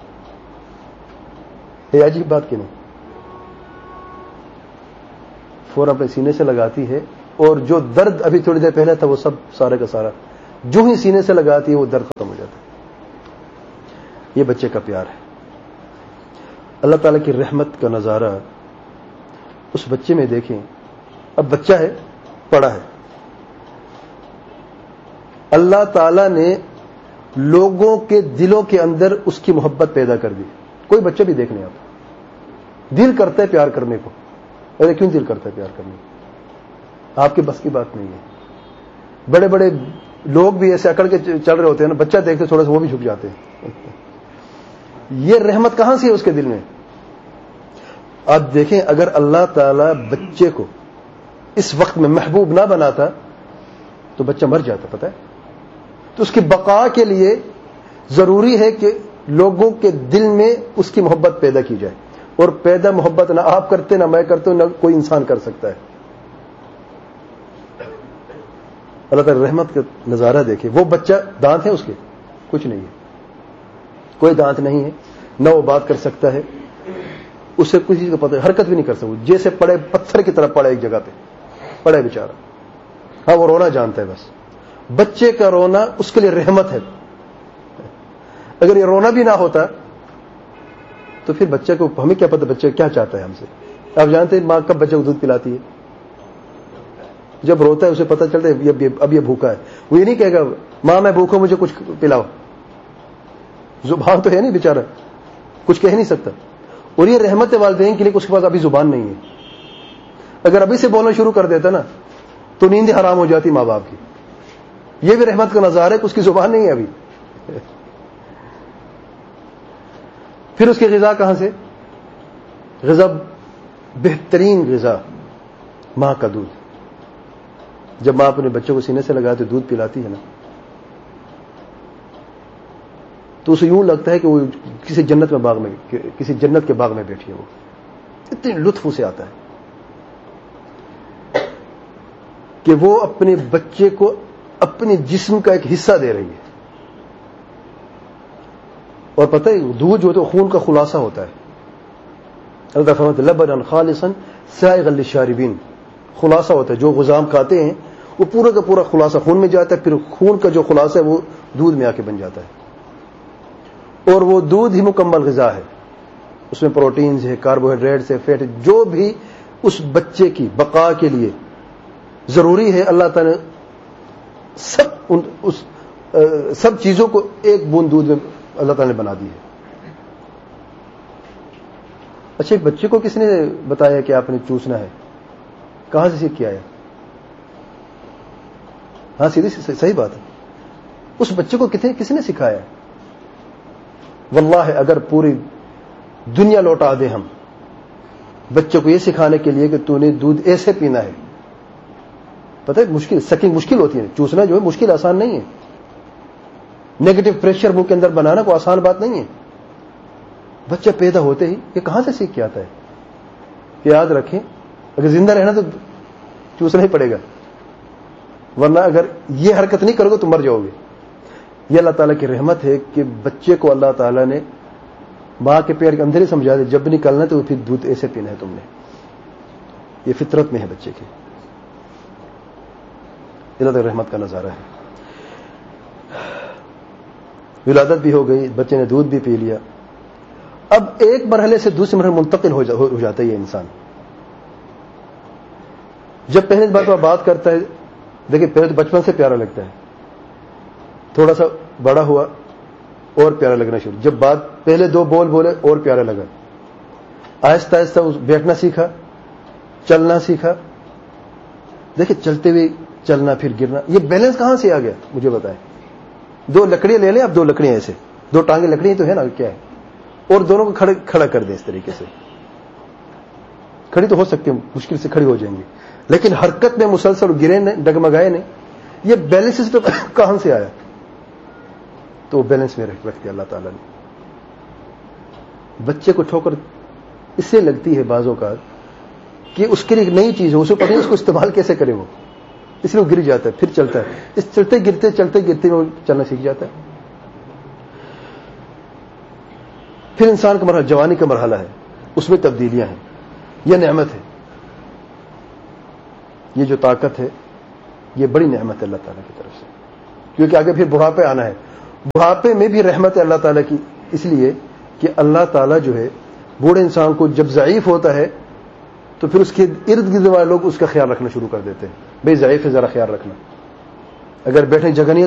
یہ عجیب بات کی نہیں. فوراً اپنے سینے سے لگاتی ہے اور جو درد ابھی تھوڑی دیر پہلے تھا وہ سب سارے کا سارا جو ہی سینے سے لگاتی ہے وہ درد ختم ہو جاتا ہے. یہ بچے کا پیار ہے. اللہ تعالیٰ کی رحمت کا نظارہ اس بچے میں دیکھیں. اب بچہ ہے, پڑا ہے, اللہ تعالیٰ نے لوگوں کے دلوں کے اندر اس کی محبت پیدا کر دی. کوئی بچہ بھی دیکھنے آتا دل کرتا ہے پیار کرنے کو. ارے کیوں دل کرتا ہے پیار کرنے کو؟ آپ کے بس کی بات نہیں ہے. بڑے بڑے لوگ بھی ایسے اکڑ کے چل رہے ہوتے ہیں نا, بچہ دیکھتے تھوڑا سا وہ بھی جھک جاتے ہیں. یہ رحمت کہاں سے ہے اس کے دل میں؟ آپ دیکھیں, اگر اللہ تعالیٰ بچے کو اس وقت میں محبوب نہ بناتا تو بچہ مر جاتا. پتہ ہے, تو اس کی بقا کے لیے ضروری ہے کہ لوگوں کے دل میں اس کی محبت پیدا کی جائے. اور پیدا محبت نہ آپ کرتے, نہ میں کرتا ہوں, نہ کوئی انسان کر سکتا ہے. اللہ تعالی رحمت کا نظارہ دیکھے. وہ بچہ دانت ہے اس کے؟ کچھ نہیں ہے, کوئی دانت نہیں ہے, نہ وہ بات کر سکتا ہے, اسے کسی چیز کا پتہ, حرکت بھی نہیں کر سکتا, جیسے پڑے پتھر کی طرح پڑے ایک جگہ پہ پڑے بیچارہ. ہاں وہ رونا جانتا ہے بس. بچے کا رونا اس کے لیے رحمت ہے. اگر یہ رونا بھی نہ ہوتا تو پھر بچے کو ہمیں کیا پتہ بچہ کیا چاہتا ہے ہم سے. آپ جانتے ہیں ماں کب بچے کو دودھ پلاتی ہے؟ جب روتا ہے اسے پتہ چلتا ہے اب یہ بھوکا ہے. وہ یہ نہیں کہے گا ماں میں بھوکا مجھے کچھ پلاؤ. زبان تو ہے نہیں بیچارہ, کچھ کہہ نہیں سکتا. اور یہ رحمت والدین کے لیے اس کے پاس ابھی زبان نہیں ہے. اگر ابھی سے بولنا شروع کر دیتا نا تو نیند حرام ہو جاتی ماں باپ کی. یہ بھی رحمت کا نظارہ ہے کہ اس کی زبان نہیں ہے ابھی. پھر اس کی غذا کہاں سے؟ غذا بہترین غذا ماں کا دودھ. جب ماں اپنے بچوں کو سینے سے لگاتے دودھ پلاتی ہے نا تو اسے یوں لگتا ہے کہ وہ کسی جنت میں باغ میں کسی جنت کے باغ میں بیٹھی ہے. وہ اتنے لطف اسے آتا ہے کہ وہ اپنے بچے کو اپنے جسم کا ایک حصہ دے رہی ہے. اور پتہ ہے دودھ جو ہوتا ہے خون کا خلاصہ ہوتا ہے. اللہ تعالیٰ فرماتے ہیں لبنا خالصا سائغا للشاربین. خلاصہ ہوتا ہے, جو غذام کھاتے ہیں وہ پورا کا پورا خلاصہ خون میں جاتا ہے, پھر خون کا جو خلاصہ ہے وہ دودھ میں آ کے بن جاتا ہے. اور وہ دودھ ہی مکمل غذا ہے. اس میں پروٹینز ہے, کاربوہائیڈریٹس ہے, فیٹ, جو بھی اس بچے کی بقا کے لیے ضروری ہے اللہ تعالیٰ نے سب ان اس سب چیزوں کو ایک بوند دودھ میں اللہ تعالیٰ نے بنا دی ہے. اچھا, ایک بچے کو کس نے بتایا کہ آپ نے چوسنا ہے؟ کہاں سے سیکھ کے آیا؟ ہاں سیدھی صحیح بات ہے. اس بچے کو کتنے کس نے سکھایا؟ واللہ اگر پوری دنیا لوٹا دے ہم بچے کو یہ سکھانے کے لیے کہ تو نے دودھ ایسے پینا ہے. پتہ ہے مشکل سکنگ مشکل ہوتی ہے, چوسنا جو ہے مشکل آسان نہیں ہے. نیگیٹو پریشر منہ کے اندر بنانا کوئی آسان بات نہیں ہے. بچہ پیدا ہوتے ہی یہ کہاں سے سیکھ کے آتا ہے؟ یاد رکھیں اگر زندہ رہنا تو چوسنا ہی پڑے گا, ورنہ اگر یہ حرکت نہیں کرو گے تو مر جاؤ گے. یہ اللہ تعالیٰ کی رحمت ہے کہ بچے کو اللہ تعالیٰ نے ماں کے پیر کے اندر ہی سمجھا دے جب نکلنا تو پھر دودھ ایسے پینا ہے تم نے. یہ فطرت میں ہے بچے کی. اللہ تعالیٰ رحمت کا نظارہ ہے. ولادت بھی ہو گئی, بچے نے دودھ بھی پی لیا. اب ایک مرحلے سے دوسرے مرحلے منتقل ہو, جا, ہو جاتا ہے یہ انسان. جب پہلے بار بار بات کرتا ہے, دیکھیں پہلے تو بچپن سے پیارا لگتا ہے, تھوڑا سا بڑا ہوا اور پیارا لگنا شروع. جب بات پہلے دو بول بولے اور پیارا لگا, آہستہ آہستہ بیٹھنا سیکھا, چلنا سیکھا. دیکھیں چلتے ہوئے چلنا پھر گرنا, یہ بیلنس کہاں سے آ گیا مجھے بتائیں. دو لکڑیاں لے لیں, اب دو لکڑیاں ایسے, دو ٹانگیں لکڑی تو ہے نا, کیا ہے, اور دونوں کو کھڑے کھڑا کر دیں اس طریقے سے. کھڑی تو ہو سکتی ہے, مشکل سے کھڑی ہو جائیں گی, لیکن حرکت میں مسلسل گرے نہیں, ڈگمگائے نہیں. یہ بیلنس سسٹم کہاں سے آیا؟ تو وہ بیلنس میں رکھتے اللہ تعالیٰ نے. بچے کو ٹھوکر اس سے لگتی ہے بعض اوقات کہ اس کے لیے ایک نئی چیز ہے, اسے پتہ نہیں اس کو استعمال کیسے کرے, وہ اس لیے وہ گر جاتا ہے, پھر چلتا ہے. اس چلتے گرتے چلتے گرتے وہ چلنا سیکھ جاتا ہے. پھر انسان کا مرحلہ جوانی کا مرحلہ ہے, اس میں تبدیلیاں ہیں. یہ نعمت ہے. یہ جو طاقت ہے یہ بڑی نعمت ہے اللہ تعالیٰ کی طرف سے، کیونکہ آگے پھر بڑھاپے آنا ہے. بڑھاپے میں بھی رحمت ہے اللہ تعالیٰ کی، اس لیے کہ اللہ تعالیٰ جو ہے بوڑھے انسان کو جب ضعیف ہوتا ہے تو پھر اس کے ارد گرد والے لوگ اس کا خیال رکھنا شروع کر دیتے ہیں. بھئی ضعیف ہے، ذرا خیال رکھنا، اگر بیٹھنے جگہ نہیں